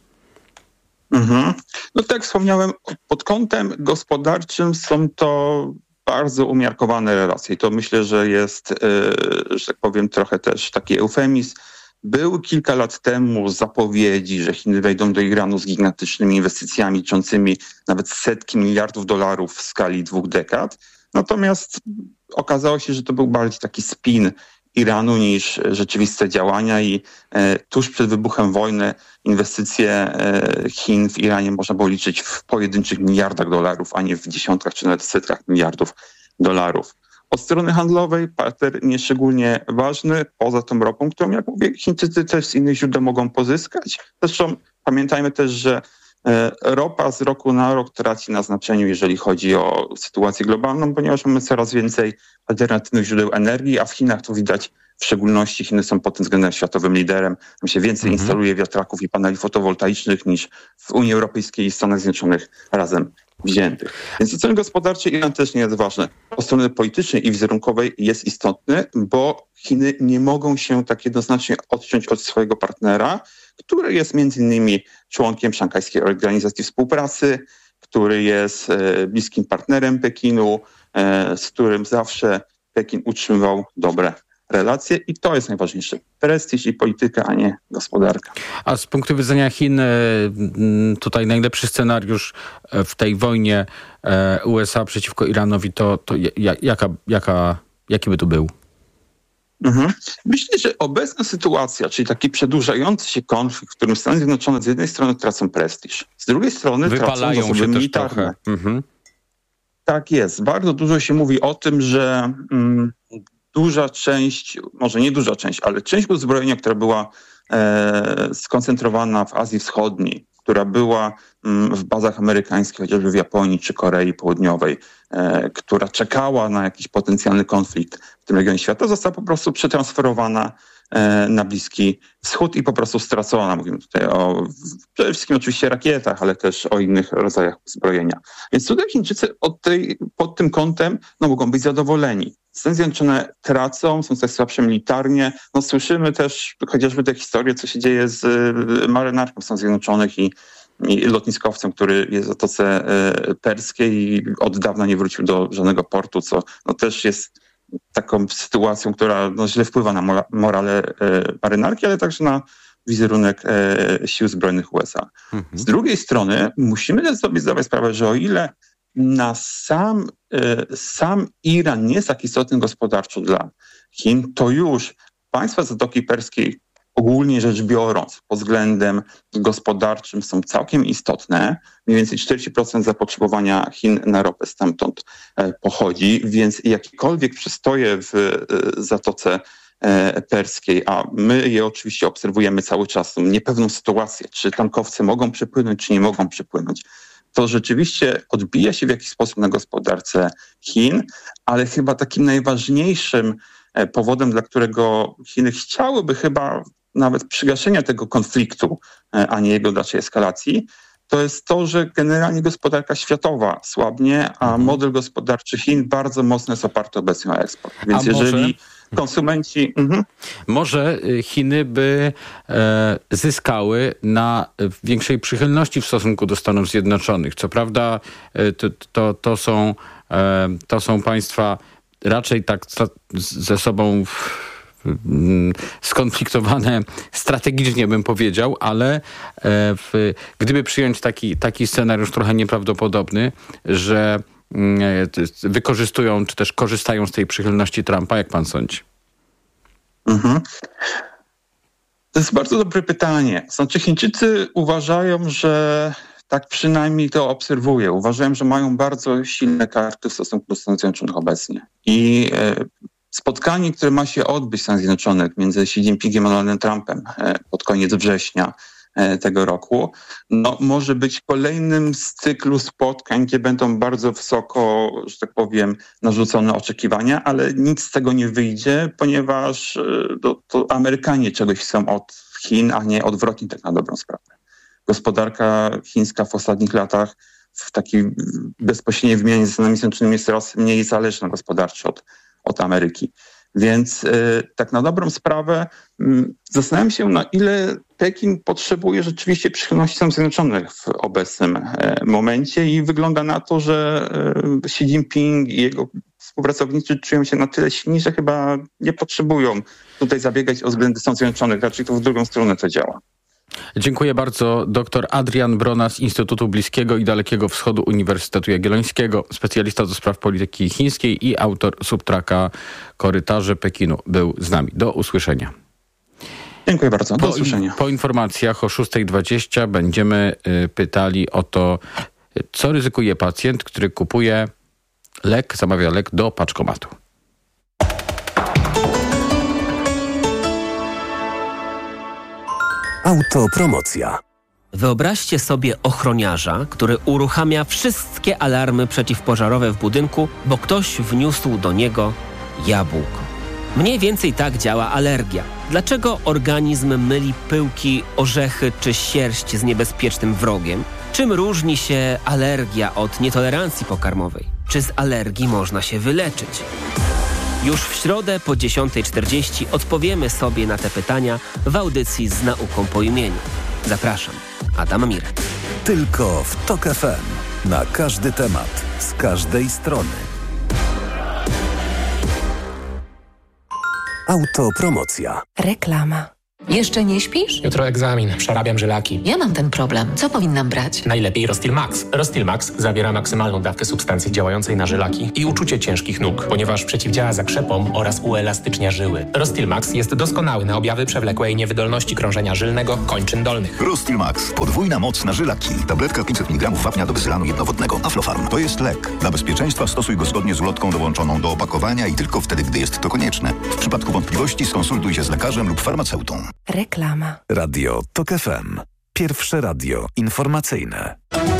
S18: No tak jak wspomniałem, pod kątem gospodarczym są to bardzo umiarkowane relacje. I to myślę, że jest, że tak powiem, trochę też taki eufemizm. Były kilka lat temu zapowiedzi, że Chiny wejdą do Iranu z gigantycznymi inwestycjami liczącymi nawet setki miliardów dolarów w skali 2 dekad. Natomiast okazało się, że to był bardziej taki spin Iranu niż rzeczywiste działania i tuż przed wybuchem wojny inwestycje Chin w Iranie można było liczyć w pojedynczych miliardach dolarów, a nie w dziesiątkach czy nawet setkach miliardów dolarów. Od strony handlowej partner nieszczególnie ważny, poza tą ropą, którą, jak mówię, Chińczycy też z innych źródeł mogą pozyskać. Zresztą pamiętajmy też, że ropa z roku na rok traci na znaczeniu, jeżeli chodzi o sytuację globalną, ponieważ mamy coraz więcej alternatywnych źródeł energii, a w Chinach to widać W szczególności Chiny są pod tym względem światowym liderem. Tam się więcej instaluje wiatraków i paneli fotowoltaicznych niż w Unii Europejskiej i Stanach Zjednoczonych razem wziętych. Więc oceny gospodarczej Iran też nie jest ważne. Po strony politycznej i wizerunkowej jest istotny, bo Chiny nie mogą się tak jednoznacznie odciąć od swojego partnera, który jest między innymi członkiem Szanghajskiej Organizacji Współpracy, który jest bliskim partnerem Pekinu, z którym zawsze Pekin utrzymywał dobre relacje i to jest najważniejsze. Prestiż i polityka, a nie gospodarka.
S4: A z punktu widzenia Chin tutaj najlepszy scenariusz w tej wojnie USA przeciwko Iranowi to jaki by to był?
S18: Myślę, że obecna sytuacja, czyli taki przedłużający się konflikt, w którym Stany Zjednoczone z jednej strony tracą prestiż, z drugiej strony
S4: wypalają
S18: tracą zasoby militarne. Tak jest. Bardzo dużo się mówi o tym, że duża część, może nie duża część, ale część uzbrojenia, która była skoncentrowana w Azji Wschodniej, która była w bazach amerykańskich, chociażby w Japonii czy Korei Południowej, która czekała na jakiś potencjalny konflikt w tym regionie świata, została po prostu przetransferowana na Bliski Wschód i po prostu stracona. Mówimy tutaj o przede wszystkim oczywiście rakietach, ale też o innych rodzajach uzbrojenia. Więc tutaj Chińczycy pod tym kątem mogą być zadowoleni. Stany Zjednoczone tracą, są też słabsze militarnie. Słyszymy też chociażby te historie, co się dzieje z marynarką Stanów Zjednoczonych i lotniskowcem, który jest w Zatoce Perskiej i od dawna nie wrócił do żadnego portu, co też jest taką sytuacją, która źle wpływa na morale marynarki, ale także na wizerunek sił zbrojnych USA. Z drugiej strony musimy też sobie zdawać sprawę, że o ile na sam Iran nie jest tak istotny gospodarczo dla Chin, to już państwa Zatoki Perskiej ogólnie rzecz biorąc pod względem gospodarczym są całkiem istotne. Mniej więcej 40% zapotrzebowania Chin na ropę stamtąd pochodzi, więc jakiekolwiek przystoje w Zatoce Perskiej, a my je oczywiście obserwujemy cały czas, tą niepewną sytuację, czy tankowce mogą przypłynąć, czy nie mogą przypłynąć, to rzeczywiście odbija się w jakiś sposób na gospodarce Chin, ale chyba takim najważniejszym powodem, dla którego Chiny chciałyby chyba nawet przygaszenia tego konfliktu, a nie jego dalszej eskalacji, to jest to, że generalnie gospodarka światowa słabnie, a model gospodarczy Chin bardzo mocno jest oparty obecnie o eksport. Więc jeżeli konsumenci...
S4: Może Chiny by zyskały na większej przychylności w stosunku do Stanów Zjednoczonych. Co prawda to są państwa raczej tak ze sobą skonfliktowane strategicznie, bym powiedział, ale gdyby przyjąć taki scenariusz trochę nieprawdopodobny, że wykorzystują, czy też korzystają z tej przychylności Trumpa, jak pan sądzi?
S18: To jest bardzo dobre pytanie. Znaczy Chińczycy uważają, że tak przynajmniej to obserwuję. Uważają, że mają bardzo silne karty w stosunku do Stanów Zjednoczonych obecnie. I spotkanie, które ma się odbyć w Stanach Zjednoczonych między Xi Jinpingiem a Donaldem Trumpem pod koniec września tego roku, może być kolejnym z cyklu spotkań, gdzie będą bardzo wysoko, że tak powiem, narzucone oczekiwania, ale nic z tego nie wyjdzie, ponieważ to Amerykanie czegoś chcą od Chin, a nie odwrotnie, tak na dobrą sprawę. Gospodarka chińska w ostatnich latach w takiej bezpośredniej wymianie ze Stanami Zjednoczonymi jest coraz mniej zależna gospodarczo od Ameryki. Więc tak na dobrą sprawę zastanawiam się, na ile Pekin potrzebuje rzeczywiście przychylności Stanów Zjednoczonych w obecnym momencie i wygląda na to, że Xi Jinping i jego współpracownicy czują się na tyle silni, że chyba nie potrzebują tutaj zabiegać o względy Stanów Zjednoczonych. Raczej to w drugą stronę to działa.
S4: Dziękuję bardzo. Dr Adrian Brona z Instytutu Bliskiego i Dalekiego Wschodu Uniwersytetu Jagiellońskiego, specjalista do spraw polityki chińskiej i autor subtraka Korytarze Pekinu był z nami. Do usłyszenia.
S18: Dziękuję bardzo. Do usłyszenia.
S4: Po informacjach o 6:20 będziemy pytali o to, co ryzykuje pacjent, który kupuje zamawia lek do paczkomatu.
S19: Autopromocja. Wyobraźcie sobie ochroniarza, który uruchamia wszystkie alarmy przeciwpożarowe w budynku, bo ktoś wniósł do niego jabłko. Mniej więcej tak działa alergia. Dlaczego organizm myli pyłki, orzechy czy sierść z niebezpiecznym wrogiem? Czym różni się alergia od nietolerancji pokarmowej? Czy z alergii można się wyleczyć? Już w środę po 10:40 odpowiemy sobie na te pytania w audycji Z nauką po imieniu. Zapraszam, Adam Mirek.
S3: Tylko w TOK FM. Na każdy temat, z każdej strony. Autopromocja.
S20: Reklama. Jeszcze nie śpisz?
S21: Jutro egzamin, przerabiam żylaki.
S20: Ja mam ten problem. Co powinnam brać?
S21: Najlepiej Rostil Max. Rostil Max zawiera maksymalną dawkę substancji działającej na żylaki i uczucie ciężkich nóg, ponieważ przeciwdziała zakrzepom oraz uelastycznia żyły. Rostil Max jest doskonały na objawy przewlekłej niewydolności krążenia żylnego kończyn dolnych.
S22: Rostil Max. Podwójna moc na żylaki. Tabletka 500 mg wapnia do bezylanu jednowodnego. Aflofarm. To jest lek. Dla bezpieczeństwa stosuj go zgodnie z ulotką dołączoną do opakowania i tylko wtedy, gdy jest to konieczne. W przypadku wątpliwości skonsultuj się z lekarzem lub farmaceutą.
S20: Reklama.
S3: Radio TOK FM. Pierwsze radio informacyjne.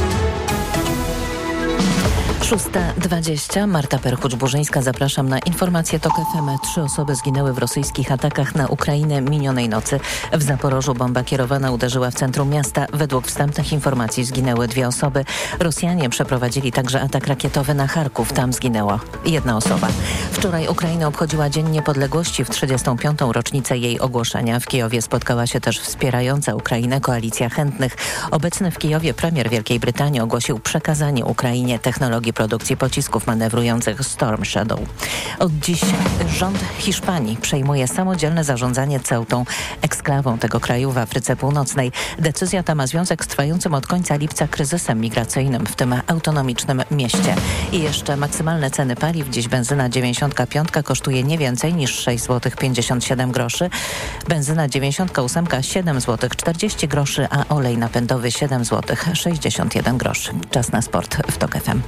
S11: 6:20. Marta Perchuć-Burzyńska. Zapraszam na informacje TOK FM. 3 osoby zginęły w rosyjskich atakach na Ukrainę minionej nocy. W Zaporożu bomba kierowana uderzyła w centrum miasta. Według wstępnych informacji zginęły 2 osoby. Rosjanie przeprowadzili także atak rakietowy na Charków. Tam zginęła 1 osoba. Wczoraj Ukraina obchodziła Dzień Niepodległości w 35. rocznicę jej ogłoszenia. W Kijowie spotkała się też wspierająca Ukrainę koalicja chętnych. Obecny w Kijowie premier Wielkiej Brytanii ogłosił przekazanie Ukrainie technologii produkcji pocisków manewrujących Storm Shadow. Od dziś rząd Hiszpanii przejmuje samodzielne zarządzanie Ceutą, eksklawą tego kraju w Afryce Północnej. Decyzja ta ma związek z trwającym od końca lipca kryzysem migracyjnym w tym autonomicznym mieście. I jeszcze maksymalne ceny paliw. Dziś benzyna 95 kosztuje nie więcej niż 6,57 zł. Benzyna 98 7,40 zł, a olej napędowy 7,61 zł. Czas na sport w TOK FM.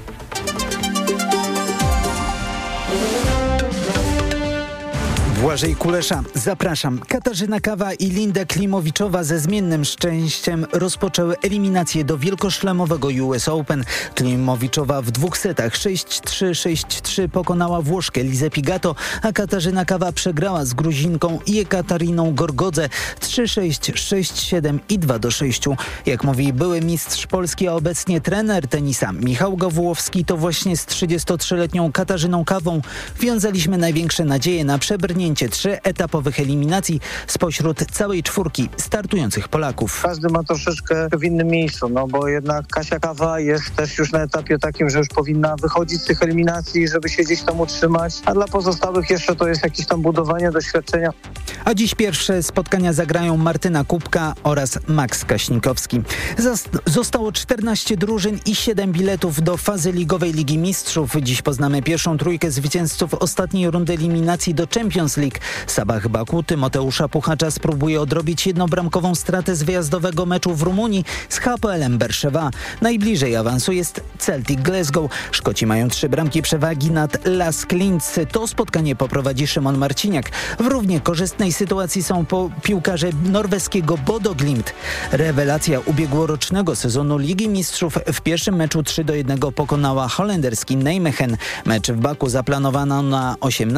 S23: Błażej Kulesza. Zapraszam. Katarzyna Kawa i Linda Klimowiczowa ze zmiennym szczęściem rozpoczęły eliminację do wielkoszlemowego US Open. Klimowiczowa w 2 setach 6-3, 6-3 pokonała Włoszkę Lizę Pigato, a Katarzyna Kawa przegrała z Gruzinką Jekatariną Gorgodze 3-6, 6-7 i 2-6. Jak mówi były mistrz Polski, a obecnie trener tenisa Michał Gawłowski, to właśnie z 33-letnią Katarzyną Kawą wiązaliśmy największe nadzieje na przebrnięcie 3-etapowych eliminacji spośród całej 4 startujących Polaków.
S24: Każdy ma troszeczkę w innym miejscu, no bo jednak Kasia Kawa jest też już na etapie takim, że już powinna wychodzić z tych eliminacji, żeby się gdzieś tam utrzymać, a dla pozostałych jeszcze to jest jakieś tam budowanie doświadczenia.
S23: A dziś pierwsze spotkania zagrają Martyna Kubka oraz Max Kaśnikowski. Zostało 14 drużyn i 7 biletów do fazy ligowej Ligi Mistrzów. Dziś poznamy pierwszą trójkę zwycięzców ostatniej rundy eliminacji do Champions League. Sabah Baku Tymoteusza Puchacza spróbuje odrobić jednobramkową stratę z wyjazdowego meczu w Rumunii z HPL-em Berszewa. Najbliżej awansu jest Celtic Glasgow. Szkoci mają 3 bramki przewagi nad Lask Linz. To spotkanie poprowadzi Szymon Marciniak. W równie korzystnej sytuacji są piłkarze norweskiego Bodo Glimt. Rewelacja ubiegłorocznego sezonu Ligi Mistrzów w pierwszym meczu 3-1 pokonała holenderski Nijmegen. Mecz w Baku zaplanowano na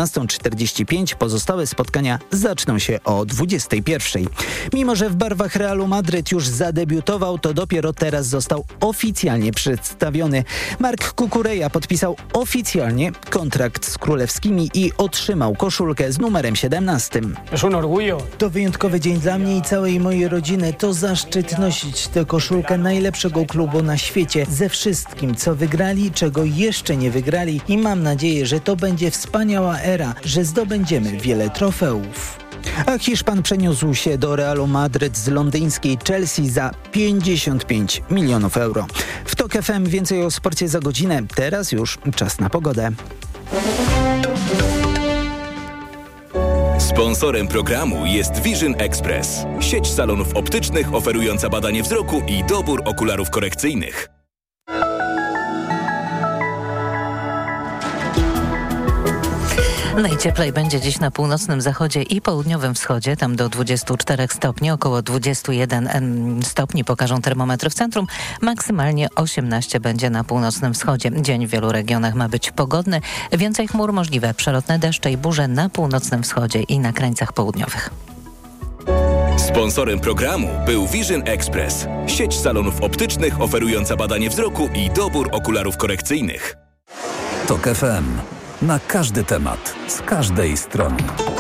S23: 18:45. Pozostałe spotkania zaczną się o 21:00. Mimo że w barwach Realu Madryt już zadebiutował, to dopiero teraz został oficjalnie przedstawiony. Marc Cucurella podpisał oficjalnie kontrakt z królewskimi i otrzymał koszulkę z numerem 17. To wyjątkowy dzień dla mnie i całej mojej rodziny. To zaszczyt nosić tę koszulkę najlepszego klubu na świecie, ze wszystkim, co wygrali, czego jeszcze nie wygrali, i mam nadzieję, że to będzie wspaniała era, że zdobędziemy wiele trofeów. A Hiszpan przeniósł się do Realu Madryt z londyńskiej Chelsea za 55 milionów euro. W TOK FM więcej o sporcie za godzinę. Teraz już czas na pogodę.
S25: Sponsorem programu jest Vision Express, sieć salonów optycznych oferująca badanie wzroku i dobór okularów korekcyjnych.
S11: Najcieplej będzie dziś na północnym zachodzie i południowym wschodzie, tam do 24 stopni, około 21 stopni pokażą termometry w centrum, maksymalnie 18 będzie na północnym wschodzie. Dzień w wielu regionach ma być pogodny, więcej chmur, możliwe przelotne deszcze i burze na północnym wschodzie i na krańcach południowych.
S25: Sponsorem programu był Vision Express, sieć salonów optycznych oferująca badanie wzroku i dobór okularów korekcyjnych.
S3: TOK FM. Na każdy temat, z każdej strony.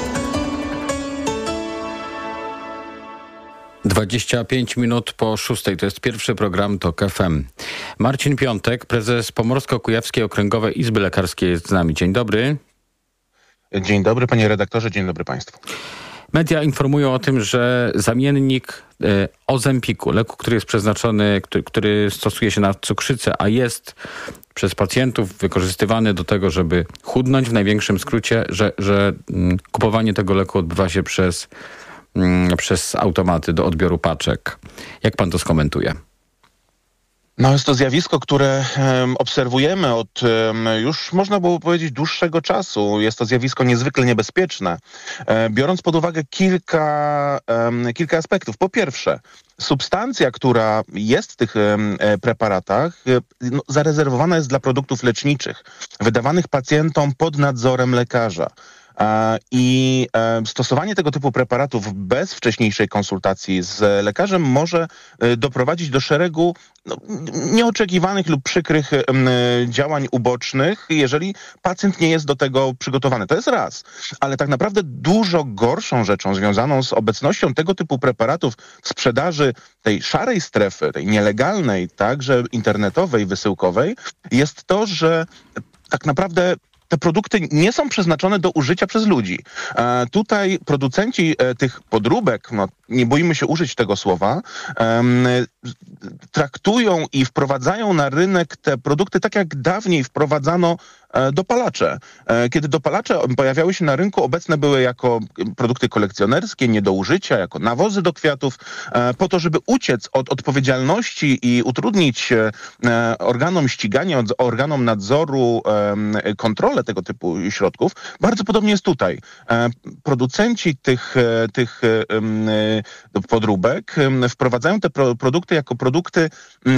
S4: 25 minut po 6. To jest pierwszy program TOK FM. Marcin Piątek, prezes Pomorsko-Kujawskiej Okręgowej Izby Lekarskiej jest z nami. Dzień dobry.
S1: Dzień dobry panie redaktorze, dzień dobry państwu.
S4: Media informują o tym, że zamiennik Ozempiku, leku, który jest przeznaczony, który stosuje się na cukrzycę, a jest przez pacjentów wykorzystywany do tego, żeby chudnąć, w największym skrócie, że kupowanie tego leku odbywa się przez automaty do odbioru paczek. Jak pan to skomentuje?
S1: No jest to zjawisko, które obserwujemy od już można było powiedzieć dłuższego czasu. Jest to zjawisko niezwykle niebezpieczne. Biorąc pod uwagę kilka aspektów. Po pierwsze, substancja, która jest w tych preparatach, zarezerwowana jest dla produktów leczniczych, wydawanych pacjentom pod nadzorem lekarza. I stosowanie tego typu preparatów bez wcześniejszej konsultacji z lekarzem może doprowadzić do szeregu nieoczekiwanych lub przykrych działań ubocznych, jeżeli pacjent nie jest do tego przygotowany. To jest raz. Ale tak naprawdę dużo gorszą rzeczą związaną z obecnością tego typu preparatów w sprzedaży tej szarej strefy, tej nielegalnej, także internetowej, wysyłkowej, jest to, że tak naprawdę te produkty nie są przeznaczone do użycia przez ludzi. Tutaj producenci tych podróbek, nie boimy się użyć tego słowa, traktują i wprowadzają na rynek te produkty tak jak dawniej wprowadzano dopalacze. Kiedy dopalacze pojawiały się na rynku, obecne były jako produkty kolekcjonerskie, nie do użycia, jako nawozy do kwiatów, po to, żeby uciec od odpowiedzialności i utrudnić organom ścigania, organom nadzoru, kontrolę tego typu środków. Bardzo podobnie jest tutaj. Producenci tych podróbek wprowadzają te produkty jako produkty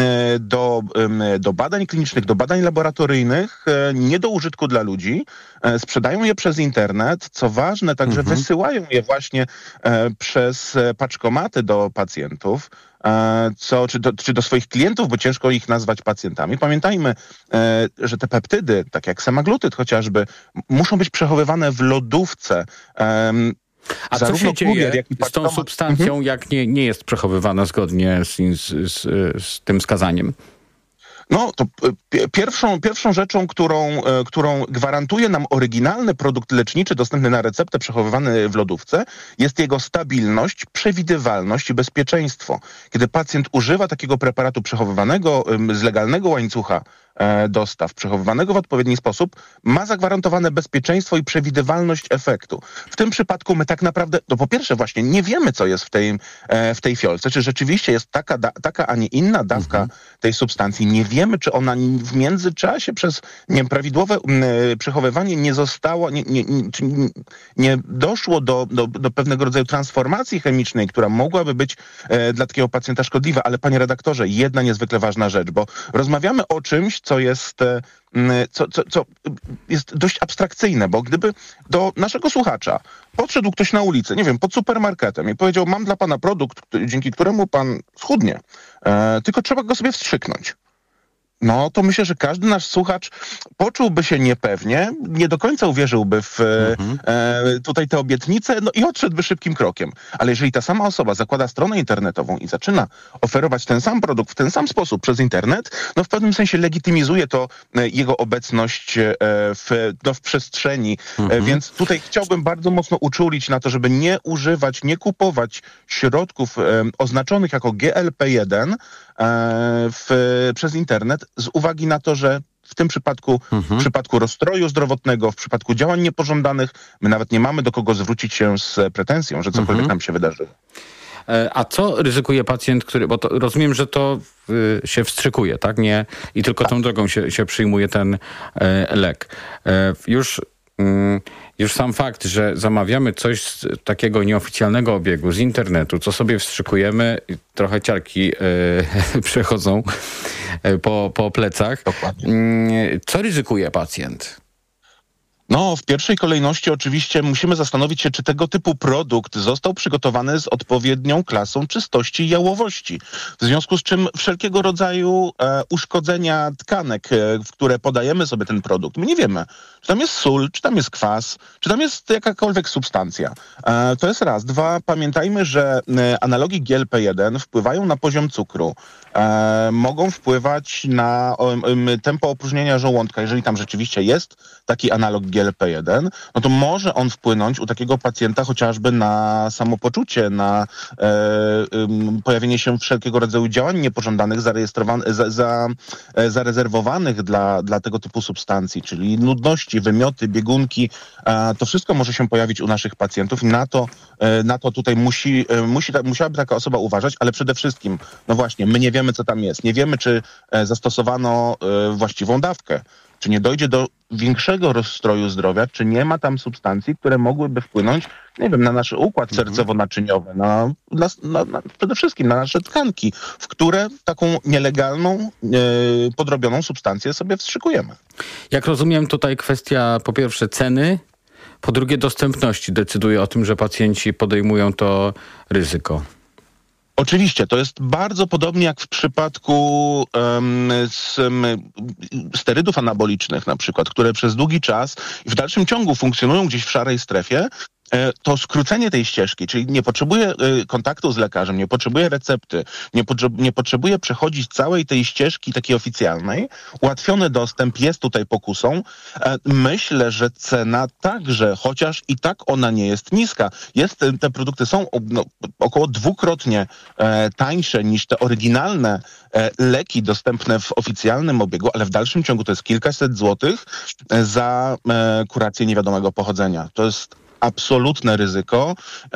S1: do badań klinicznych, do badań laboratoryjnych, nie do użytku dla ludzi, sprzedają je przez internet, co ważne, także wysyłają je właśnie przez paczkomaty do pacjentów, czy do swoich klientów, bo ciężko ich nazwać pacjentami. Pamiętajmy, że te peptydy, tak jak semaglutyd chociażby, muszą być przechowywane w lodówce.
S4: A co się dzieje z tą substancją, jak nie jest przechowywana zgodnie z tym wskazaniem?
S1: No to pierwszą rzeczą, którą gwarantuje nam oryginalny produkt leczniczy dostępny na receptę, przechowywany w lodówce, jest jego stabilność, przewidywalność i bezpieczeństwo. Kiedy pacjent używa takiego preparatu przechowywanego z legalnego łańcucha dostaw, przechowywanego w odpowiedni sposób, ma zagwarantowane bezpieczeństwo i przewidywalność efektu. W tym przypadku my tak naprawdę, po pierwsze właśnie nie wiemy, co jest w tej fiolce, czy rzeczywiście jest taka, a nie inna dawka tej substancji. Nie wiemy, czy ona w międzyczasie przez nieprawidłowe przechowywanie nie została, czy nie doszło do pewnego rodzaju transformacji chemicznej, która mogłaby być dla takiego pacjenta szkodliwa. Ale panie redaktorze, jedna niezwykle ważna rzecz, bo rozmawiamy o czymś, co jest dość abstrakcyjne, bo gdyby do naszego słuchacza podszedł ktoś na ulicy, nie wiem, pod supermarketem i powiedział: mam dla pana produkt, dzięki któremu pan schudnie, tylko trzeba go sobie wstrzyknąć. No to myślę, że każdy nasz słuchacz poczułby się niepewnie, nie do końca uwierzyłby w tutaj te obietnice, i odszedłby szybkim krokiem. Ale jeżeli ta sama osoba zakłada stronę internetową i zaczyna oferować ten sam produkt w ten sam sposób przez internet, w pewnym sensie legitymizuje to jego obecność w przestrzeni. Więc tutaj chciałbym bardzo mocno uczulić na to, żeby nie używać, nie kupować środków oznaczonych jako GLP-1 przez internet, z uwagi na to, że w tym przypadku, w przypadku rozstroju zdrowotnego, w przypadku działań niepożądanych, my nawet nie mamy do kogo zwrócić się z pretensją, że cokolwiek nam się wydarzyło.
S4: A co ryzykuje pacjent, bo to, rozumiem, że to się wstrzykuje, tak? Nie, i tylko tą drogą się przyjmuje ten lek. Już Już sam fakt, że zamawiamy coś z takiego nieoficjalnego obiegu, z internetu, co sobie wstrzykujemy, trochę ciarki przechodzą po plecach.
S1: Dokładnie.
S4: Co ryzykuje pacjent?
S1: No, w pierwszej kolejności oczywiście musimy zastanowić się, czy tego typu produkt został przygotowany z odpowiednią klasą czystości i jałowości. W związku z czym wszelkiego rodzaju uszkodzenia tkanek, w które podajemy sobie ten produkt, my nie wiemy, czy tam jest sól, czy tam jest kwas, czy tam jest jakakolwiek substancja. To jest raz. Dwa, pamiętajmy, że analogi GLP-1 wpływają na poziom cukru, mogą wpływać na tempo opróżnienia żołądka. Jeżeli tam rzeczywiście jest taki analog GLP-1, no to może on wpłynąć u takiego pacjenta chociażby na samopoczucie, na pojawienie się wszelkiego rodzaju działań niepożądanych, zarezerwowanych dla tego typu substancji, czyli nudności, wymioty, biegunki. To wszystko może się pojawić u naszych pacjentów i na to tutaj musiałaby taka osoba uważać, ale przede wszystkim, no właśnie, my nie wiemy, co tam jest. Nie wiemy, czy zastosowano właściwą dawkę, czy nie dojdzie do większego rozstroju zdrowia, czy nie ma tam substancji, które mogłyby wpłynąć, nie wiem, na nasz układ sercowo-naczyniowy, przede wszystkim na nasze tkanki, w które taką nielegalną, podrobioną substancję sobie wstrzykujemy.
S4: Jak rozumiem, tutaj kwestia po pierwsze ceny, po drugie dostępności decyduje o tym, że pacjenci podejmują to ryzyko.
S1: Oczywiście, to jest bardzo podobnie jak w przypadku sterydów anabolicznych na przykład, które przez długi czas i w dalszym ciągu funkcjonują gdzieś w szarej strefie. To skrócenie tej ścieżki, czyli nie potrzebuje kontaktu z lekarzem, nie potrzebuje recepty, nie potrzebuje przechodzić całej tej ścieżki takiej oficjalnej. Ułatwiony dostęp jest tutaj pokusą. Myślę, że cena także, chociaż i tak ona nie jest niska. Te produkty są około dwukrotnie tańsze niż te oryginalne leki dostępne w oficjalnym obiegu, ale w dalszym ciągu to jest kilkaset złotych za kurację niewiadomego pochodzenia. To jest absolutne ryzyko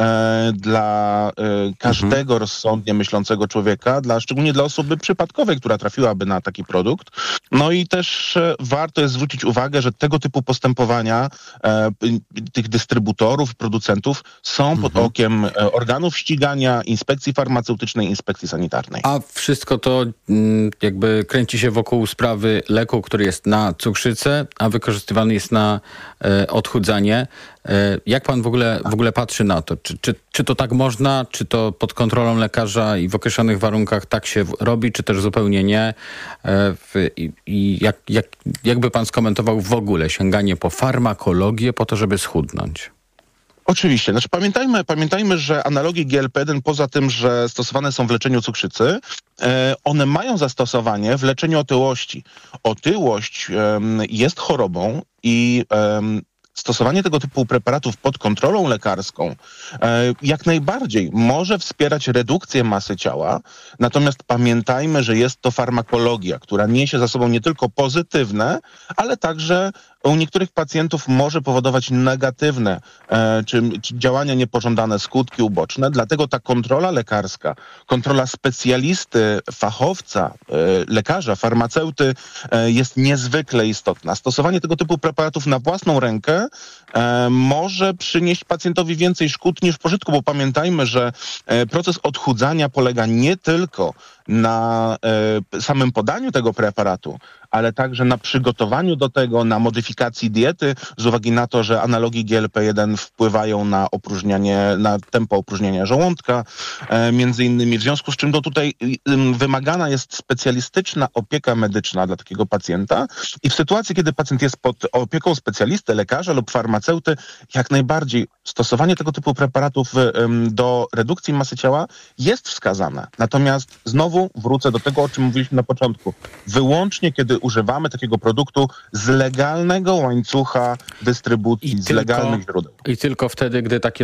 S1: dla każdego rozsądnie myślącego człowieka, szczególnie dla osoby przypadkowej, która trafiłaby na taki produkt. No i też warto jest zwrócić uwagę, że tego typu postępowania tych dystrybutorów, producentów są pod okiem organów ścigania, inspekcji farmaceutycznej, inspekcji sanitarnej.
S4: A wszystko to jakby kręci się wokół sprawy leku, który jest na cukrzycę, a wykorzystywany jest na odchudzanie. Jak pan w ogóle patrzy na to? Czy to tak można? Czy to pod kontrolą lekarza i w określonych warunkach tak się robi, czy też zupełnie nie? I jakby pan skomentował w ogóle sięganie po farmakologię po to, żeby schudnąć?
S1: Oczywiście. Pamiętajmy, że analogi GLP-1 poza tym, że stosowane są w leczeniu cukrzycy, one mają zastosowanie w leczeniu otyłości. Otyłość jest chorobą i stosowanie tego typu preparatów pod kontrolą lekarską jak najbardziej może wspierać redukcję masy ciała, natomiast pamiętajmy, że jest to farmakologia, która niesie za sobą nie tylko pozytywne, ale także u niektórych pacjentów może powodować negatywne czy działania niepożądane, skutki uboczne. Dlatego ta kontrola lekarska, kontrola specjalisty, fachowca, lekarza, farmaceuty jest niezwykle istotna. Stosowanie tego typu preparatów na własną rękę może przynieść pacjentowi więcej szkód niż pożytku, bo pamiętajmy, że proces odchudzania polega nie tylko na samym podaniu tego preparatu, ale także na przygotowaniu do tego, na modyfikacji diety, z uwagi na to, że analogi GLP-1 wpływają na tempo opróżniania żołądka, między innymi, w związku z czym tutaj wymagana jest specjalistyczna opieka medyczna dla takiego pacjenta i w sytuacji, kiedy pacjent jest pod opieką specjalisty, lekarza lub farmaceuty, jak najbardziej stosowanie tego typu preparatów do redukcji masy ciała jest wskazane. Natomiast znowu wrócę do tego, o czym mówiliśmy na początku. Wyłącznie, kiedy używamy takiego produktu z legalnego łańcucha dystrybucji, z legalnych źródeł.
S4: I tylko wtedy, gdy takie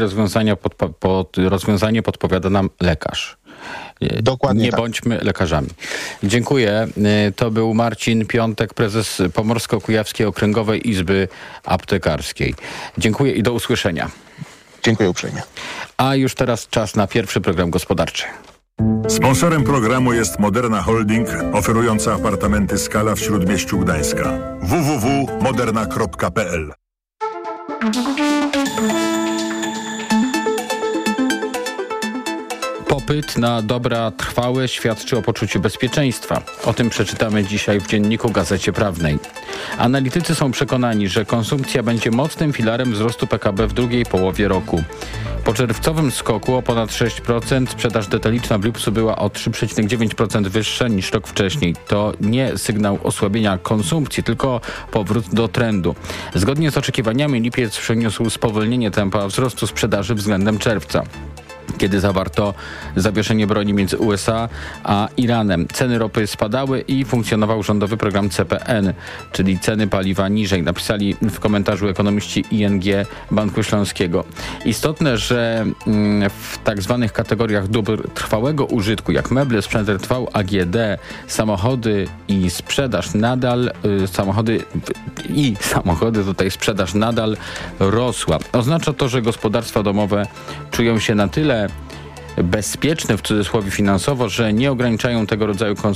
S4: rozwiązanie podpowiada nam lekarz.
S1: Dokładnie
S4: nie bądźmy lekarzami. Dziękuję. To był Marcin Piątek, prezes Pomorsko-Kujawskiej Okręgowej Izby Aptekarskiej. Dziękuję i do usłyszenia.
S1: Dziękuję uprzejmie.
S4: A już teraz czas na pierwszy program gospodarczy.
S2: Sponsorem programu jest Moderna Holding, oferująca apartamenty Skala w Śródmieściu Gdańska. www.moderna.pl
S4: Popyt na dobra trwałe świadczy o poczuciu bezpieczeństwa. O tym przeczytamy dzisiaj w Dzienniku Gazecie Prawnej. Analitycy są przekonani, że konsumpcja będzie mocnym filarem wzrostu PKB w drugiej połowie roku. Po czerwcowym skoku o ponad 6% sprzedaż detaliczna w lipcu była o 3,9% wyższa niż rok wcześniej. To nie sygnał osłabienia konsumpcji, tylko powrót do trendu. Zgodnie z oczekiwaniami lipiec przyniósł spowolnienie tempa wzrostu sprzedaży względem czerwca, kiedy zawarto zawieszenie broni między USA a Iranem. Ceny ropy spadały i funkcjonował rządowy program CPN, czyli ceny paliwa niżej, napisali w komentarzu ekonomiści ING Banku Śląskiego. Istotne, że w tak zwanych kategoriach dóbr trwałego użytku, jak meble, sprzęt trwał, AGD, samochody i sprzedaż nadal, tutaj sprzedaż nadal rosła. Oznacza to, że gospodarstwa domowe czują się na tyle bezpieczne, w cudzysłowie finansowo, że nie ograniczają tego rodzaju konsumpcji